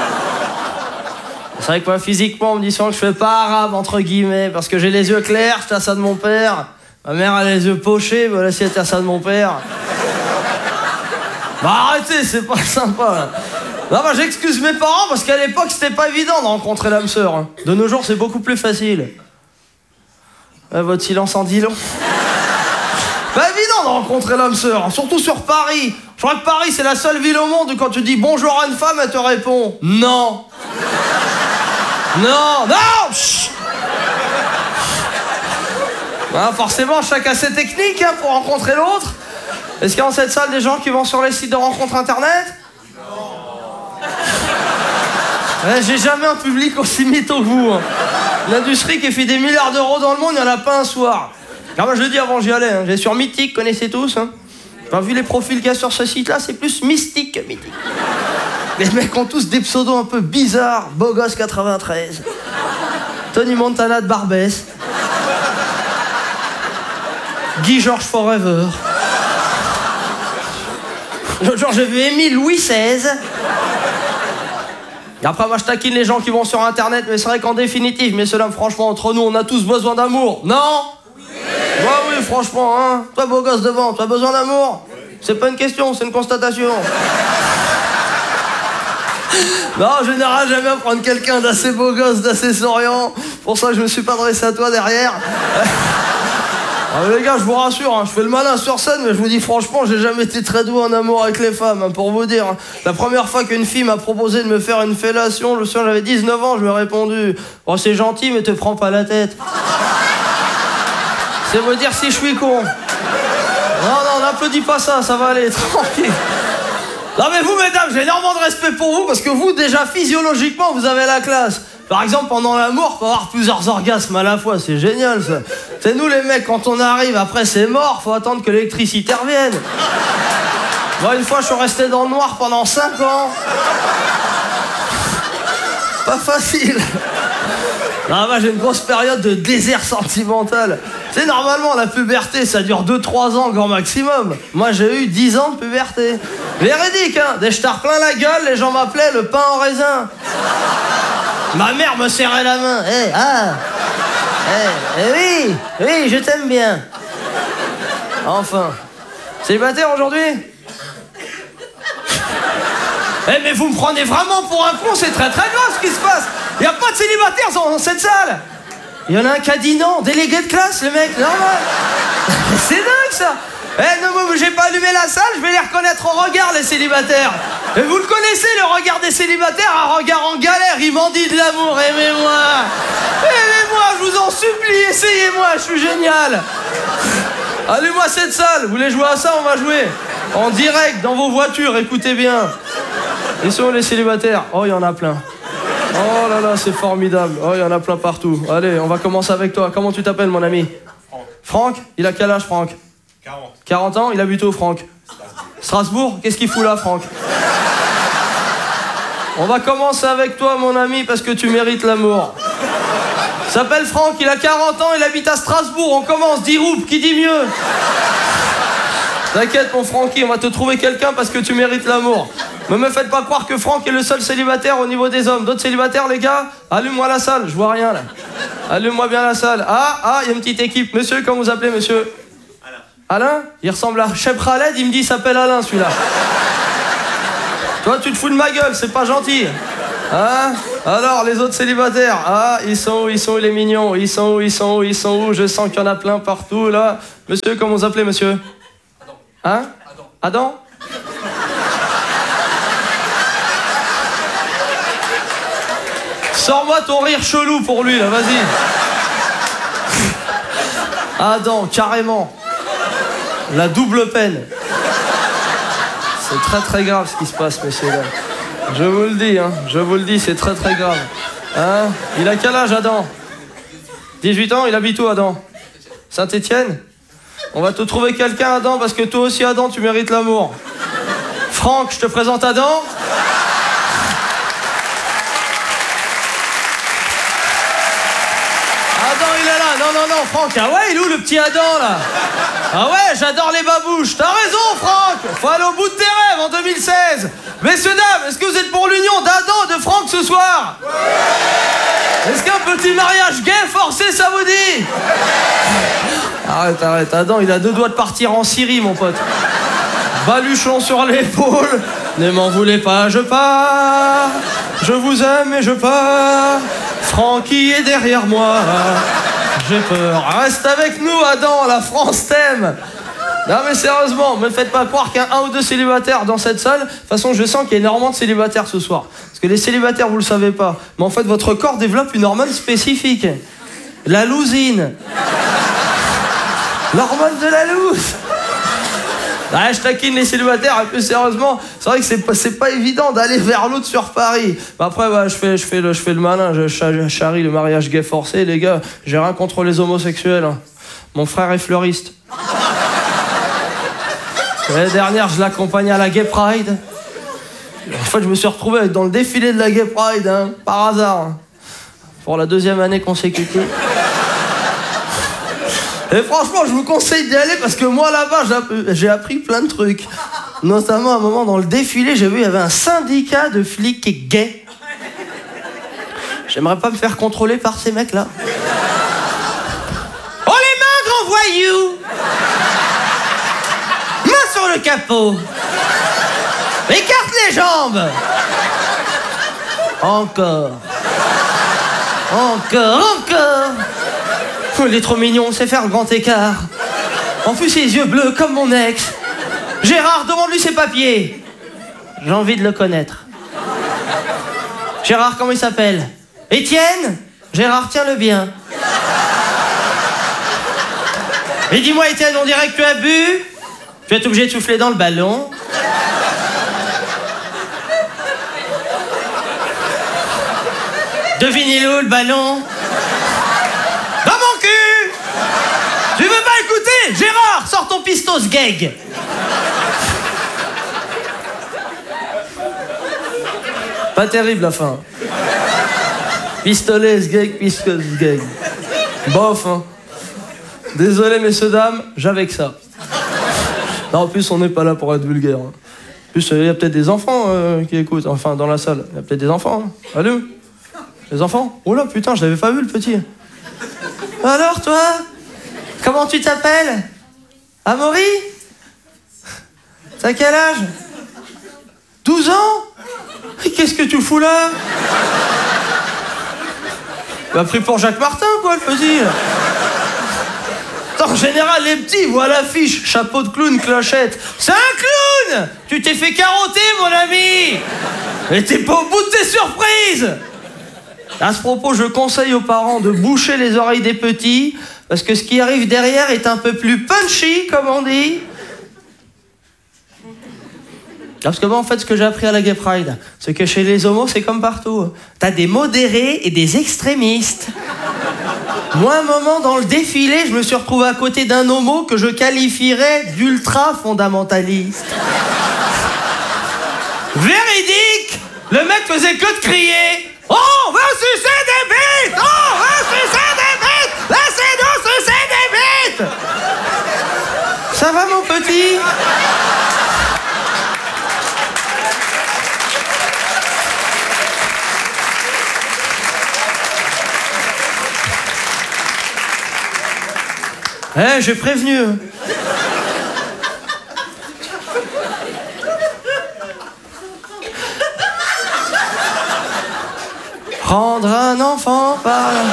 C'est vrai que moi, physiquement, on me dit souvent que je fais pas arabe, entre guillemets, parce que j'ai les yeux clairs, j'étais à ça de mon père. Ma mère a les yeux pochés, voilà, si elle était à ça de mon père. Bah arrêtez, c'est pas sympa, là. Non, bah j'excuse mes parents, parce qu'à l'époque, c'était pas évident de rencontrer l'âme sœur. Hein. De nos jours, c'est beaucoup plus facile. Ouais, votre silence en dit long. Pas évident de rencontrer l'âme sœur, surtout sur Paris. Je crois que Paris, c'est la seule ville au monde où quand tu dis bonjour à une femme, elle te répond non. Non, non. Chut. Bah, forcément, chacun ses techniques hein, pour rencontrer l'autre. Est-ce qu'il y a dans cette salle des gens qui vont sur les sites de rencontres internet? Non. Ouais, j'ai jamais un public aussi mytho que vous. Hein. L'industrie qui fait des milliards d'euros dans le monde, il n'y en a pas un soir. Alors moi je le dis avant j'y allais, hein. J'allais sur Mythique, connaissez tous. Hein. Enfin, vu les profils qu'il y a sur ce site-là, c'est plus mystique que mythique. Les mecs ont tous des pseudos un peu bizarres. Beau gosse quatre-vingt-treize. Tony Montana de Barbès. Guy Georges Forever. L'autre jour j'ai vu Émile Louis seize. Et après moi je taquine les gens qui vont sur internet, mais c'est vrai qu'en définitive, messieurs dames, franchement, entre nous, on a tous besoin d'amour. Non? Oui. Ouais, oui, franchement, hein. Toi beau gosse devant, tu as besoin d'amour? C'est pas une question, c'est une constatation. Non, en général, j'aime bien prendre quelqu'un d'assez beau gosse, d'assez souriant. Pour ça, je me suis pas adressé à toi derrière. Ah, les gars, je vous rassure, hein, je fais le malin sur scène, mais je vous dis franchement, j'ai jamais été très doux en amour avec les femmes, hein, pour vous dire. Hein. La première fois qu'une fille m'a proposé de me faire une fellation, je me souviens, j'avais dix-neuf ans, je lui ai répondu « Oh, c'est gentil, mais te prends pas la tête. » C'est vous dire si je suis con. Non, non, n'applaudis pas ça, ça va aller, tranquille. Non mais vous, mesdames, j'ai énormément de respect pour vous, parce que vous, déjà, physiologiquement, vous avez la classe. Par exemple, pendant l'amour, faut avoir plusieurs orgasmes à la fois, c'est génial ça. C'est nous les mecs, quand on arrive, après c'est mort, faut attendre que l'électricité revienne. Moi, une fois, je suis resté dans le noir pendant cinq ans. Pas facile. Non, moi, j'ai une grosse période de désert sentimental. Tu sais, normalement, la puberté, ça dure deux trois ans, grand maximum. Moi, j'ai eu dix ans de puberté. Véridique, hein. Dès que je t'ai plein la gueule, les gens m'appelaient le pain en raisin. Ma mère me serrait la main. Eh, hey, ah Eh, hey, oui, oui, je t'aime bien. Enfin. Célibataire aujourd'hui? Eh, mais vous me prenez vraiment pour un con, c'est très très grave ce qui se passe. Il n'y a pas de célibataires dans cette salle. Il y en a un qui a dit non, délégué de classe, le mec, normal. C'est dingue ça. Eh, non, moi, j'ai pas allumé la salle, je vais les reconnaître au regard, les célibataires. Et vous le connaissez, le regard des célibataires, un regard en galère, il m'en dit de l'amour, aimez-moi. Aimez-moi, je vous en supplie, essayez-moi, je suis génial. Allez-moi cette salle, vous voulez jouer à ça, on va jouer. En direct, dans vos voitures, écoutez bien. Ils sont les célibataires. Oh, il y en a plein. Oh là là, c'est formidable. Oh, il y en a plein partout. Allez, on va commencer avec toi. Comment tu t'appelles, mon ami? Franck. Franck? Il a quel âge, Franck? quarante. quarante ans? Il habite où, Franck? Strasbourg. Strasbourg? Qu'est-ce qu'il fout là, Franck? On va commencer avec toi, mon ami, parce que tu mérites l'amour. Il s'appelle Franck, il a quarante ans, il habite à Strasbourg. On commence, dix roupes, qui dit mieux? T'inquiète, mon Francky, on va te trouver quelqu'un parce que tu mérites l'amour. Ne me faites pas croire que Franck est le seul célibataire au niveau des hommes. D'autres célibataires, les gars, allume-moi la salle, je vois rien là. Allume-moi bien la salle. Ah, ah, il y a une petite équipe. Monsieur, comment vous appelez, monsieur? Alain. Alain? Il ressemble à Cheb Khaled, il me dit il s'appelle Alain celui-là. Toi, tu te fous de ma gueule, c'est pas gentil. Hein? Alors, les autres célibataires, ah, ils sont où, ils sont où les mignons? Ils sont où, ils sont où, ils sont où? Je sens qu'il y en a plein partout, là. Monsieur, comment vous appelez, monsieur? Hein? Adam? Sors-moi ton rire chelou pour lui, là, vas-y. Adam, carrément. La double peine. C'est très très grave ce qui se passe, messieurs, là. Je vous le dis, hein, je vous le dis, c'est très très grave. Hein? Il a quel âge, Adam? dix-huit ans, il habite où, Adam? Saint-Étienne? On va te trouver quelqu'un, Adam, parce que toi aussi, Adam, tu mérites l'amour. Franck, je te présente Adam. Adam, il est là. Non, non, non, Franck. Ah ouais, il est où le petit Adam, là? Ah ouais, j'adore les babouches. T'as raison, Franck. Faut aller au bout de tes rêves en deux mille seize. Messieurs, dames, est-ce que vous êtes pour l'union d'Adam et de Franck ce soir? Ouais. Est-ce qu'un petit mariage gay forcé, ça vous dit? Arrête, arrête. Adam, il a deux doigts de partir en Syrie, mon pote. Baluchon sur l'épaule. Ne m'en voulez pas, je pars. Je vous aime et je pars. Francky est derrière moi. J'ai peur. Reste avec nous, Adam. La France t'aime. Non mais sérieusement, me faites pas croire qu'il y a un ou deux célibataires dans cette salle. De toute façon, je sens qu'il y a énormément de célibataires ce soir. Parce que les célibataires, vous le savez pas. Mais en fait, votre corps développe une hormone spécifique. La lousine. L'hormone de la loose. Ouais, je taquine les célibataires, et plus sérieusement, c'est vrai que c'est pas, c'est pas évident d'aller vers l'autre sur Paris. Bah après, ouais, je fais, je fais le, je fais le malin, je charrie le mariage gay forcé, les gars. J'ai rien contre les homosexuels. Hein. Mon frère est fleuriste. L'année dernière, je l'accompagnais à la Gay Pride. En fait, je me suis retrouvé dans le défilé de la Gay Pride, hein, par hasard. Hein, pour la deuxième année consécutive. Et franchement, je vous conseille d'y aller parce que moi, là-bas, j'ai appris plein de trucs. Notamment, à un moment, dans le défilé, j'ai vu, il y avait un syndicat de flics gays. J'aimerais pas me faire contrôler par ces mecs-là. Oh, les mains, grand voyou! Main sur le capot! Écarte les jambes! Encore. Encore, encore! Il est trop mignon, on sait faire le grand écart. En plus, ses yeux bleus comme mon ex. Gérard, demande-lui ses papiers. J'ai envie de le connaître. Gérard, comment il s'appelle? Étienne? Gérard, tiens-le bien. Et dis-moi, Étienne, on dirait que tu as bu? Tu vas être obligé de souffler dans le ballon. Devine, il est où, le ballon? Dans mon cul! Tu veux pas écouter? Gérard, sors ton pistos gag! Pas terrible la fin. Pistolet, gag, pistos gag. Bof, hein. Désolé, messieurs, dames, j'avais que ça. Non, en plus, on n'est pas là pour être vulgaire. En plus, il y a peut-être des enfants euh, qui écoutent. Enfin, dans la salle, il y a peut-être des enfants. Hein. Allô? Les enfants? Oh là, putain, je l'avais pas vu, le petit. Alors, toi? Comment tu t'appelles? Amaury? T'as quel âge? douze ans? Qu'est-ce que tu fous là? Tu m'as pris pour Jacques Martin, quoi, le petit. En général, les petits voient l'affiche, chapeau de clown, clochette. C'est un clown! Tu t'es fait carotter, mon ami! Et t'es pas au bout de tes surprises! À ce propos, je conseille aux parents de boucher les oreilles des petits, parce que ce qui arrive derrière est un peu plus punchy, comme on dit. Parce que moi, en fait, ce que j'ai appris à la Gay Pride, c'est que chez les homos, c'est comme partout. T'as des modérés et des extrémistes. Moi, un moment, dans le défilé, je me suis retrouvé à côté d'un homo que je qualifierais d'ultra-fondamentaliste. Véridique! Le mec faisait que de crier. Oh, on va sucer des bites! Oh, on va sucer des bites! Laissez-nous sucer des bites! Ça va, mon petit? Eh, j'ai prévenu. Prendre un enfant par là.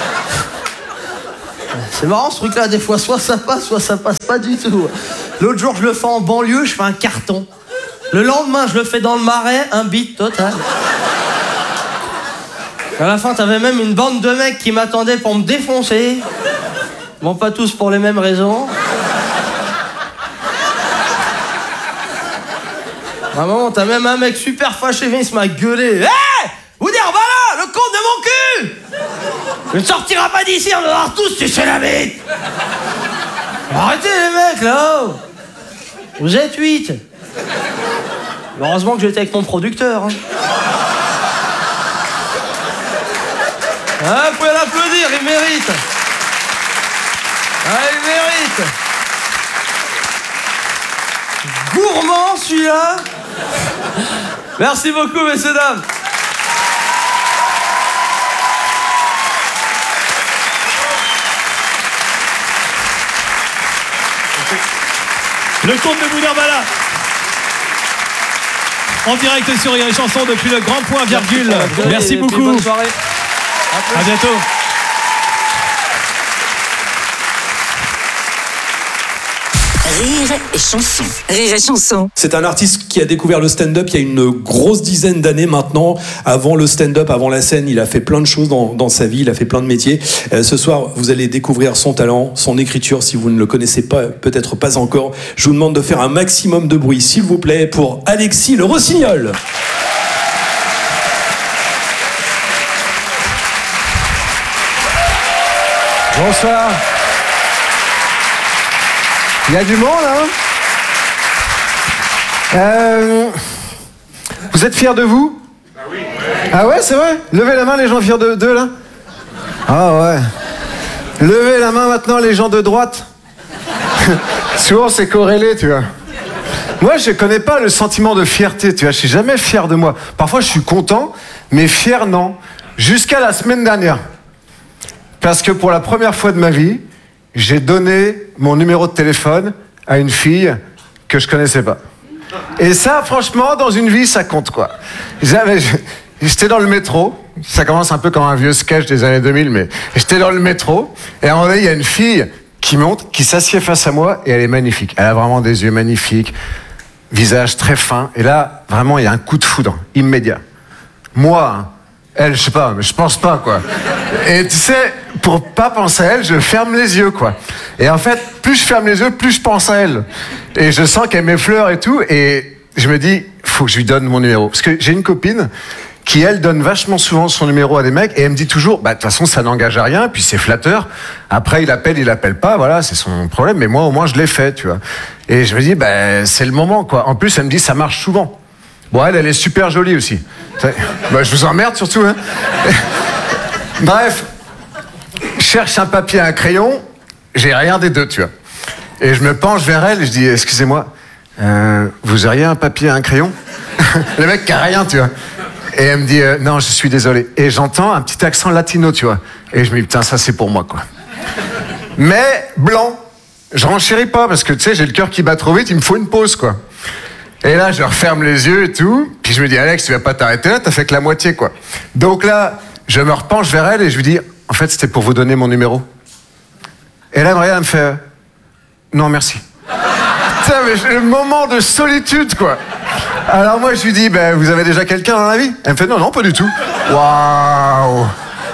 C'est marrant ce truc-là, des fois, soit ça passe, soit ça passe pas du tout. L'autre jour, je le fais en banlieue, je fais un carton. Le lendemain, je le fais dans le Marais, un beat total. À la fin, t'avais même une bande de mecs qui m'attendaient pour me défoncer. Bon, pas tous pour les mêmes raisons. À un moment, t'as même un mec super fâché, il se m'a gueulé. Hé hey, vous dire, voilà, le compte de mon cul. Tu ne sortiras pas d'ici, on va voir tous, tu fais la bite. Arrêtez les mecs, là. Vous êtes huit. Heureusement que j'étais avec mon producteur. Hein. Ah, vous pouvez l'applaudir, il mérite. Ah, il mérite. Gourmand, celui-là. Merci beaucoup, messieurs, dames. Le conte de Boudherbala. En direct sur Rire et Chanson depuis le Grand Point Virgule. Merci, Merci beaucoup. Bonne soirée. À bientôt. Rire et Chanson. Rire et Chanson. C'est un artiste qui a découvert le stand-up il y a une grosse dizaine d'années maintenant. Avant le stand-up, avant la scène, il a fait plein de choses dans, dans sa vie, il a fait plein de métiers. Euh, ce soir, vous allez découvrir son talent, son écriture, si vous ne le connaissez pas, peut-être pas encore. Je vous demande de faire un maximum de bruit, s'il vous plaît, pour Alexis Le Rossignol. Bonsoir. Il y a du monde, hein euh, Vous êtes fiers de vous? Ah oui. Ah ouais, c'est vrai? Levez la main les gens fiers de d'eux, là. Ah ouais. Levez la main maintenant les gens de droite. Souvent c'est corrélé, tu vois. Moi, je connais pas le sentiment de fierté, tu vois. Je suis jamais fier de moi. Parfois, je suis content, mais fier, non. Jusqu'à la semaine dernière. Parce que pour la première fois de ma vie, j'ai donné mon numéro de téléphone à une fille que je connaissais pas. Et ça, franchement, dans une vie, ça compte, quoi. J'avais, j'étais dans le métro. Ça commence un peu comme un vieux sketch des années deux mille, mais j'étais dans le métro. Et à un moment donné, il y a une fille qui monte, qui s'assied face à moi, et elle est magnifique. Elle a vraiment des yeux magnifiques, visage très fin. Et là, vraiment, il y a un coup de foudre, immédiat. Moi, hein, elle, je sais pas, mais je pense pas, quoi. Et tu sais, pour pas penser à elle, je ferme les yeux, quoi. Et en fait, plus je ferme les yeux, plus je pense à elle. Et je sens qu'elle m'effleure et tout, et je me dis, faut que je lui donne mon numéro. Parce que j'ai une copine qui, elle, donne vachement souvent son numéro à des mecs, et elle me dit toujours, bah, de toute façon, ça n'engage à rien, puis c'est flatteur. Après, il appelle, il appelle pas, voilà, c'est son problème, mais moi, au moins, je l'ai fait, tu vois. Et je me dis, bah, c'est le moment, quoi. En plus, elle me dit, ça marche souvent. Bon, elle, elle est super jolie aussi. Bah, je vous emmerde surtout, hein. Bref, je cherche un papier et un crayon, j'ai rien des deux, tu vois. Et je me penche vers elle et je dis, excusez-moi, euh, vous auriez un papier et un crayon? Le mec qui a rien, tu vois. Et elle me dit, euh, non, je suis désolé. Et j'entends un petit accent latino, tu vois. Et je me dis, putain, ça c'est pour moi, quoi. Mais blanc, je renchéris pas parce que, tu sais, j'ai le cœur qui bat trop vite, il me faut une pause, quoi. Et là, je referme les yeux et tout. Puis je me dis, Alex, tu vas pas t'arrêter là, t'as fait que la moitié, quoi. Donc là, je me repenche vers elle et je lui dis, en fait, c'était pour vous donner mon numéro. Et là, Maria, elle me fait, non, merci. Putain, mais j'ai le moment de solitude, quoi. Alors moi, je lui dis, ben, vous avez déjà quelqu'un dans la vie? Elle me fait, non, non, pas du tout. Waouh.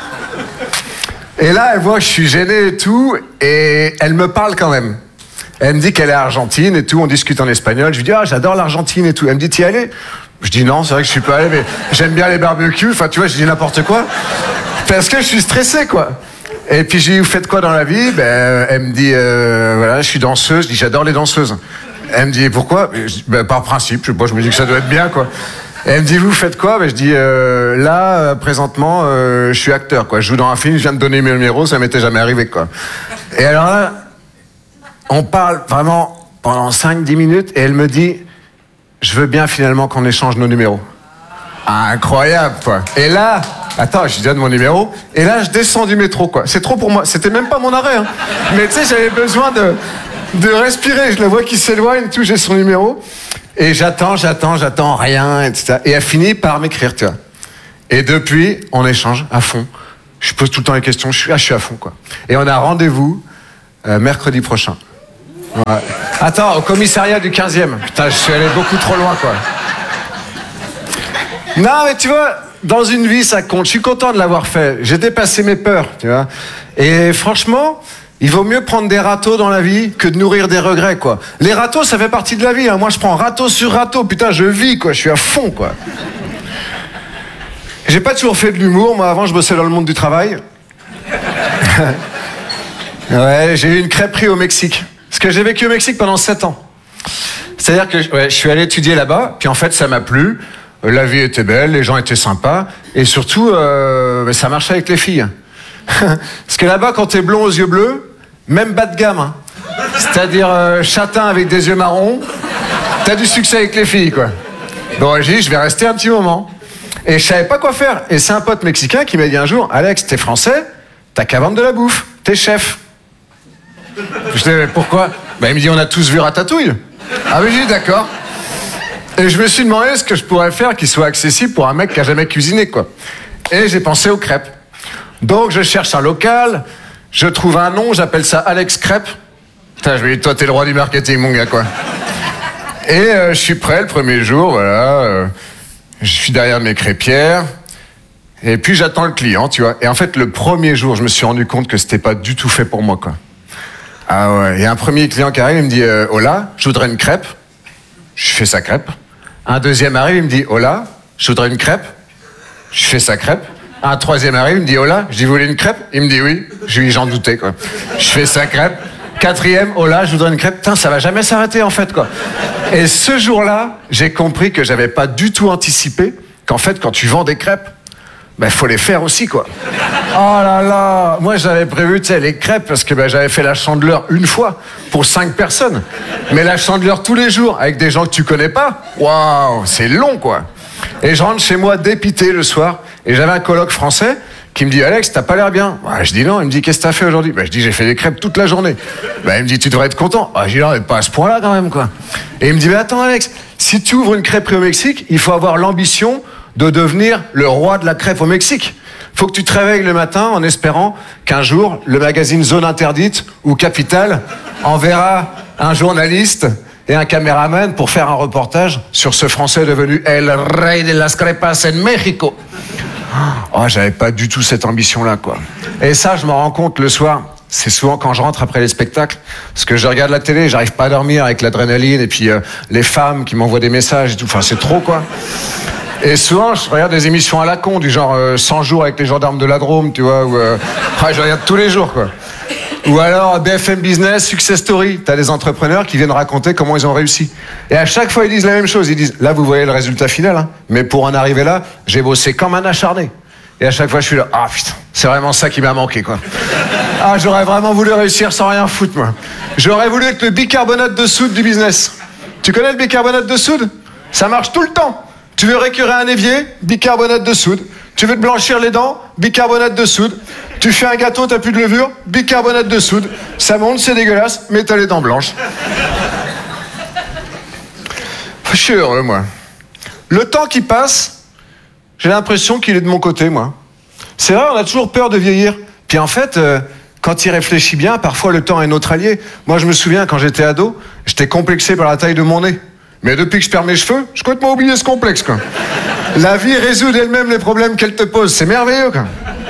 Et là, elle voit que je suis gêné et tout, et elle me parle quand même. Elle me dit qu'elle est argentine et tout, on discute en espagnol. Je lui dis, ah, j'adore l'Argentine et tout. Elle me dit, t'y es allé? Je dis, non, c'est vrai que je suis pas allé, mais j'aime bien les barbecues. Enfin, tu vois, je dis n'importe quoi. Parce que je suis stressé, quoi. Et puis, je lui dis, vous faites quoi dans la vie? Ben, elle me dit, euh, voilà, je suis danseuse. Je dis, j'adore les danseuses. Elle me dit, pourquoi? Je dis, ben, par principe, je sais pas, je me dis que ça doit être bien, quoi. Et elle me dit, vous faites quoi? Ben, je dis, euh, là, euh, présentement, euh, je suis acteur, quoi. Je joue dans un film, je viens de donner mes numéros, ça m'était jamais arrivé, quoi. Et alors là, on parle vraiment pendant cinq dix minutes et elle me dit, je veux bien finalement qu'on échange nos numéros. Incroyable, quoi. Et là, Attends, je lui donne mon numéro. Et là, je descends du métro, quoi. C'est trop pour moi. C'était même pas mon arrêt, hein. Mais tu sais, j'avais besoin de, de respirer. Je la vois qui s'éloigne, tout, j'ai son numéro. Et j'attends, j'attends, j'attends, rien, et cetera. Et elle finit par m'écrire, tu vois. Et depuis, on échange à fond. Je pose tout le temps les questions. Je suis, ah, je suis à fond, quoi. Et on a rendez-vous euh, mercredi prochain. Ouais. Attends, au commissariat du quinzième. Putain, je suis allé beaucoup trop loin, quoi. Non, mais tu vois, dans une vie, ça compte. Je suis content de l'avoir fait. J'ai dépassé mes peurs, tu vois. Et franchement, il vaut mieux prendre des râteaux dans la vie que de nourrir des regrets, quoi. Les râteaux, ça fait partie de la vie, hein. Moi, je prends râteau sur râteau. Putain, je vis, quoi. Je suis à fond, quoi. J'ai pas toujours fait de l'humour. Moi, avant, je bossais dans le monde du travail. Ouais, j'ai eu une crêperie au Mexique. Parce que j'ai vécu au Mexique pendant sept ans. C'est-à-dire que ouais, je suis allé étudier là-bas, puis en fait, ça m'a plu. La vie était belle, les gens étaient sympas, et surtout, euh, ça marchait avec les filles. Parce que là-bas, quand t'es blond aux yeux bleus, même bas de gamme, hein. C'est-à-dire euh, châtain avec des yeux marrons, t'as du succès avec les filles, quoi. Bon, j'ai dit, je vais rester un petit moment. Et je savais pas quoi faire. Et c'est un pote mexicain qui m'a dit un jour, Alex, t'es français, t'as qu'à vendre de la bouffe, t'es chef. Je dis, mais pourquoi? Bah, il me dit, on a tous vu Ratatouille. Ah oui, j'ai dit, d'accord. Et je me suis demandé ce que je pourrais faire qui soit accessible pour un mec qui a jamais cuisiné, quoi. Et j'ai pensé aux crêpes. Donc je cherche un local, je trouve un nom, j'appelle ça Alex Crêpes. Putain, je me dis, toi t'es le roi du marketing, mon gars, quoi. Et euh, je suis prêt le premier jour, voilà. Euh, je suis derrière mes crêpières. Et puis j'attends le client, tu vois. Et en fait, le premier jour, je me suis rendu compte que c'était pas du tout fait pour moi, quoi. Ah ouais, il y a un premier client qui arrive, il me dit, euh, hola, je voudrais une crêpe. Je fais sa crêpe. Un deuxième arrive, il me dit, hola, je voudrais une crêpe. Je fais sa crêpe. Un troisième arrive, il me dit, hola, je dis, vous voulez une crêpe? Il me dit oui. Je lui dis, j'en doutais, quoi. Je fais sa crêpe. Quatrième, hola, je voudrais une crêpe. Putain, ça va jamais s'arrêter, en fait, quoi. Et ce jour-là, j'ai compris que j'avais pas du tout anticipé qu'en fait, quand tu vends des crêpes, ben, faut les faire aussi, quoi. Oh là là, moi j'avais prévu, tu sais, les crêpes parce que ben, j'avais fait la Chandeleur une fois pour cinq personnes. Mais la Chandeleur tous les jours avec des gens que tu connais pas, waouh, c'est long, quoi. Et je rentre chez moi dépité le soir et j'avais un coloc français qui me dit, Alex, t'as pas l'air bien. Ouais, je dis non, il me dit, qu'est-ce que t'as fait aujourd'hui? Ben, je dis, j'ai fait des crêpes toute la journée. Ben, il me dit, tu devrais être content. Ah, je dis, non, mais pas à ce point-là quand même, quoi. Et il me dit, mais attends, Alex, si tu ouvres une crêperie au Mexique, il faut avoir l'ambition de devenir le roi de la crêpe au Mexique. Faut que tu te réveilles le matin en espérant qu'un jour, le magazine Zone Interdite ou Capital enverra un journaliste et un caméraman pour faire un reportage sur ce Français devenu El Rey de las Crepas en Mexico. Oh, j'avais pas du tout cette ambition-là, quoi. Et ça, je m'en rends compte le soir. C'est souvent quand je rentre après les spectacles, parce que je regarde la télé, j'arrive pas à dormir avec l'adrénaline, et puis euh, les femmes qui m'envoient des messages et tout. Enfin, c'est trop, quoi. Et souvent, je regarde des émissions à la con, du genre euh, cent jours avec les gendarmes de la Drôme, tu vois, ou euh, ouais, je regarde tous les jours, quoi. Ou alors B F M Business, Success Story. T'as des entrepreneurs qui viennent raconter comment ils ont réussi. Et à chaque fois, ils disent la même chose. Ils disent, là, vous voyez le résultat final, hein, mais pour en arriver là, j'ai bossé comme un acharné. Et à chaque fois, je suis là, ah putain, c'est vraiment ça qui m'a manqué, quoi. Ah, j'aurais vraiment voulu réussir sans rien foutre, moi. J'aurais voulu être le bicarbonate de soude du business. Tu connais le bicarbonate de soude? Ça marche tout le temps. Tu veux récurer un évier? Bicarbonate de soude. Tu veux te blanchir les dents? Bicarbonate de soude. Tu fais un gâteau, t'as plus de levure? Bicarbonate de soude. Ça monte, c'est dégueulasse, mais t'as les dents blanches. Je suis heureux, moi. Le temps qui passe, j'ai l'impression qu'il est de mon côté, moi. C'est vrai, on a toujours peur de vieillir. Puis en fait, euh, quand il réfléchit bien, parfois le temps est notre allié. Moi, je me souviens, quand j'étais ado, j'étais complexé par la taille de mon nez. Mais depuis que je perds mes cheveux, j'ai complètement oublié ce complexe, quoi. La vie résout d'elle-même les problèmes qu'elle te pose. C'est merveilleux, quoi.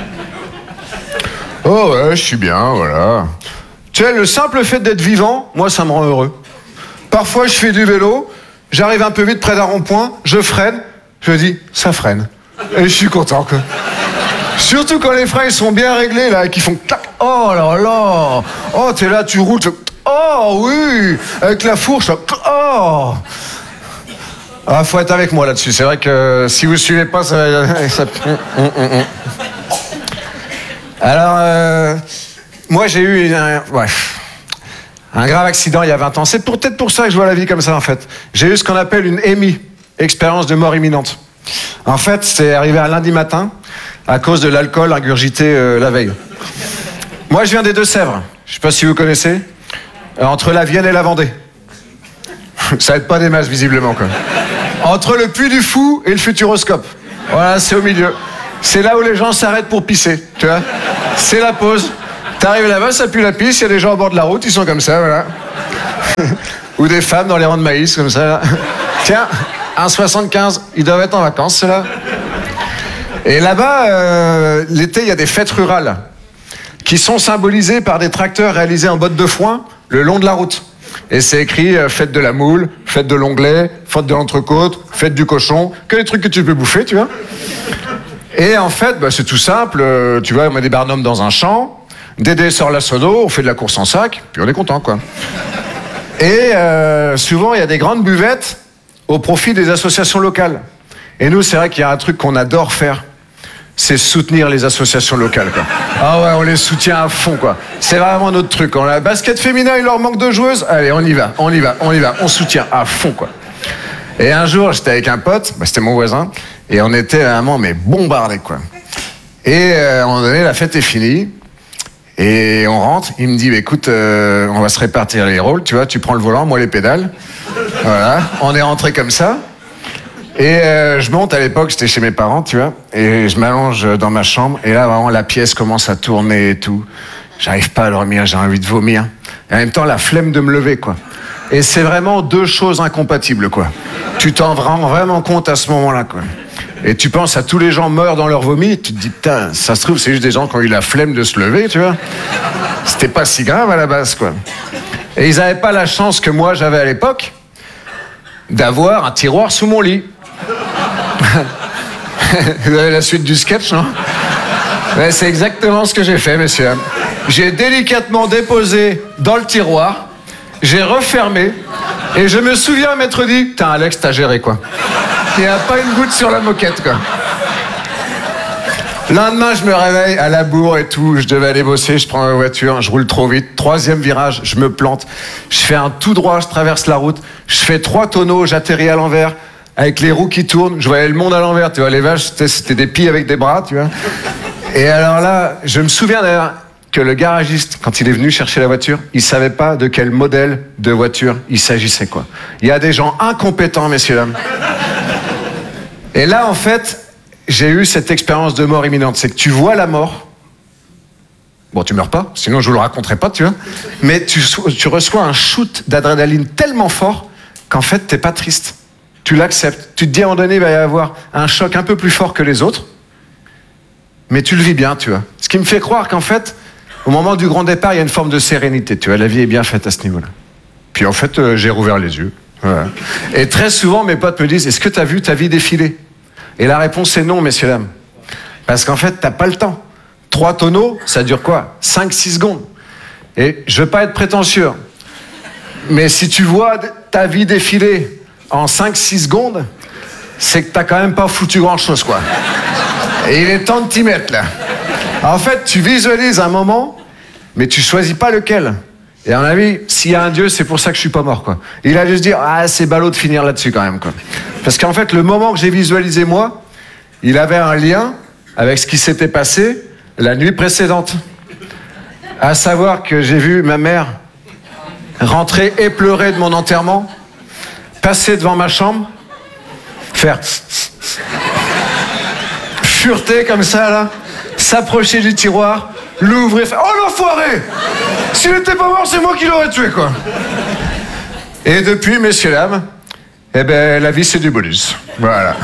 Oh ouais, je suis bien, voilà. Tu sais, le simple fait d'être vivant, moi, ça me rend heureux. Parfois, je fais du vélo, j'arrive un peu vite près d'un rond-point, je freine, je me dis, ça freine. Et je suis content, quoi. Surtout quand les freins, ils sont bien réglés, là, et qu'ils font clac. Oh là là. Oh, t'es là, tu roules, tu... Oh oui, avec la fourche. Oh. Ah, faut être avec moi là-dessus. C'est vrai que si vous suivez pas, ça va. Ça... Alors, euh, moi j'ai eu un, ouais, un grave accident il y a vingt ans. C'est peut-être pour ça que je vois la vie comme ça en fait. J'ai eu ce qu'on appelle une E M I, expérience de mort imminente. En fait, c'est arrivé un lundi matin. à cause de l'alcool ingurgité euh, la veille. Moi, je viens des Deux-Sèvres. Je sais pas si vous connaissez. Euh, entre la Vienne et la Vendée. Ça aide pas des masses, visiblement, quoi. Entre le Puy du Fou et le Futuroscope. Voilà, c'est au milieu. C'est là où les gens s'arrêtent pour pisser, tu vois. C'est la pause. T'arrives là-bas, ça pue la pisse, il y a des gens au bord de la route, ils sont comme ça, voilà. Ou des femmes dans les rangs de maïs, comme ça. Là. Tiens, un soixante-quinze, ils doivent être en vacances, ceux-là. Et là-bas, euh, l'été, il y a des fêtes rurales qui sont symbolisées par des tracteurs réalisés en bottes de foin le long de la route. Et c'est écrit euh, fête de la moule, fête de l'onglet, fête de l'entrecôte, fête du cochon, que les trucs que tu peux bouffer, tu vois. Et en fait, bah, c'est tout simple, euh, tu vois, on met des barnums dans un champ, Dédé sort la sodo, on fait de la course en sac, puis on est content, quoi. Et euh, souvent, il y a des grandes buvettes au profit des associations locales. Et nous, c'est vrai qu'il y a un truc qu'on adore faire, c'est soutenir les associations locales, quoi. Ah ouais, on les soutient à fond, quoi. C'est vraiment notre truc. On a basket féminin, il leur manque de joueuses. Allez, on y va, on y va, on y va. On soutient à fond, quoi. Et un jour, j'étais avec un pote, bah, c'était mon voisin, et on était vraiment, mais bombardés, quoi. Et euh, à un moment donné, la fête est finie, et on rentre. Il me dit, bah, écoute, euh, on va se répartir les rôles, tu vois, tu prends le volant, moi les pédales. Voilà, on est rentré comme ça. Et euh, je monte, à l'époque, j'étais chez mes parents, tu vois, et je m'allonge dans ma chambre, et là, vraiment, la pièce commence à tourner et tout. J'arrive pas à dormir, j'ai envie de vomir. Et en même temps, la flemme de me lever, quoi. Et c'est vraiment deux choses incompatibles, quoi. Tu t'en rends vraiment compte à ce moment-là, quoi. Et tu penses à tous les gens meurent dans leur vomi, et tu te dis, putain, ça se trouve, c'est juste des gens qui ont eu la flemme de se lever, tu vois. C'était pas si grave à la base, quoi. Et ils avaient pas la chance que moi, j'avais à l'époque, d'avoir un tiroir sous mon lit. Vous avez la suite du sketch, non? Ouais, c'est exactement ce que j'ai fait, messieurs. J'ai délicatement déposé dans le tiroir, j'ai refermé, et je me souviens m'être dit, putain, Alex, t'as géré, quoi. Il n'y a pas une goutte sur la moquette, quoi. Le lendemain, je me réveille à la bourre et tout, je devais aller bosser, je prends la voiture, je roule trop vite, troisième virage, je me plante, je fais un tout droit, je traverse la route, je fais trois tonneaux, j'atterris à l'envers, avec les roues qui tournent, je voyais le monde à l'envers, tu vois, les vaches, c'était, c'était des pies avec des bras, tu vois. Et alors là, je me souviens d'ailleurs que le garagiste, quand il est venu chercher la voiture, il savait pas de quel modèle de voiture il s'agissait, quoi. Il y a des gens incompétents, messieurs, dames. Et là, en fait, j'ai eu cette expérience de mort imminente. C'est que tu vois la mort. Bon, tu meurs pas, sinon je vous le raconterai pas, tu vois. Mais tu, tu reçois un shoot d'adrénaline tellement fort qu'en fait, t'es pas triste. Tu l'acceptes. Tu te dis à un moment donné, il va y avoir un choc un peu plus fort que les autres. Mais tu le vis bien, tu vois. Ce qui me fait croire qu'en fait, au moment du grand départ, il y a une forme de sérénité, tu vois. La vie est bien faite à ce niveau-là. Puis en fait, euh, j'ai rouvert les yeux. Voilà. Et très souvent, mes potes me disent, est-ce que tu as vu ta vie défiler? Et la réponse est non, messieurs, dames. Parce qu'en fait, t'as pas le temps. Trois tonneaux, ça dure quoi? cinq six secondes. Et je veux pas être prétentieux, mais si tu vois ta vie défiler en cinq six secondes, c'est que t'as quand même pas foutu grand-chose, quoi. Et il est temps de t'y mettre, là. En fait, tu visualises un moment, mais tu choisis pas lequel. Et à mon avis, s'il y a un Dieu, c'est pour ça que je suis pas mort, quoi. Il a dû se dire, ah, c'est ballot de finir là-dessus, quand même, quoi. Parce qu'en fait, le moment que j'ai visualisé, moi, il avait un lien avec ce qui s'était passé la nuit précédente. À savoir que j'ai vu ma mère rentrer éplorée de mon enterrement, passer devant ma chambre, faire fureter comme ça, là, s'approcher du tiroir, l'ouvrir, faire « Oh l'enfoiré! S'il n'était pas mort, c'est moi qui l'aurais tué, quoi !» Et depuis, messieurs, dames, eh ben, la vie, c'est du bonus. Voilà.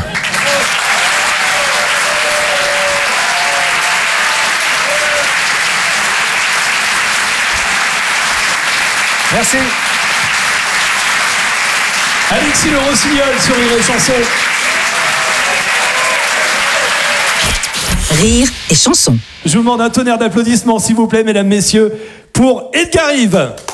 Merci. Alexis Le Rossignol sur Rire et Chanson. Rire et Chanson. Je vous demande un tonnerre d'applaudissements, s'il vous plaît, mesdames, messieurs, pour Edgar Rive.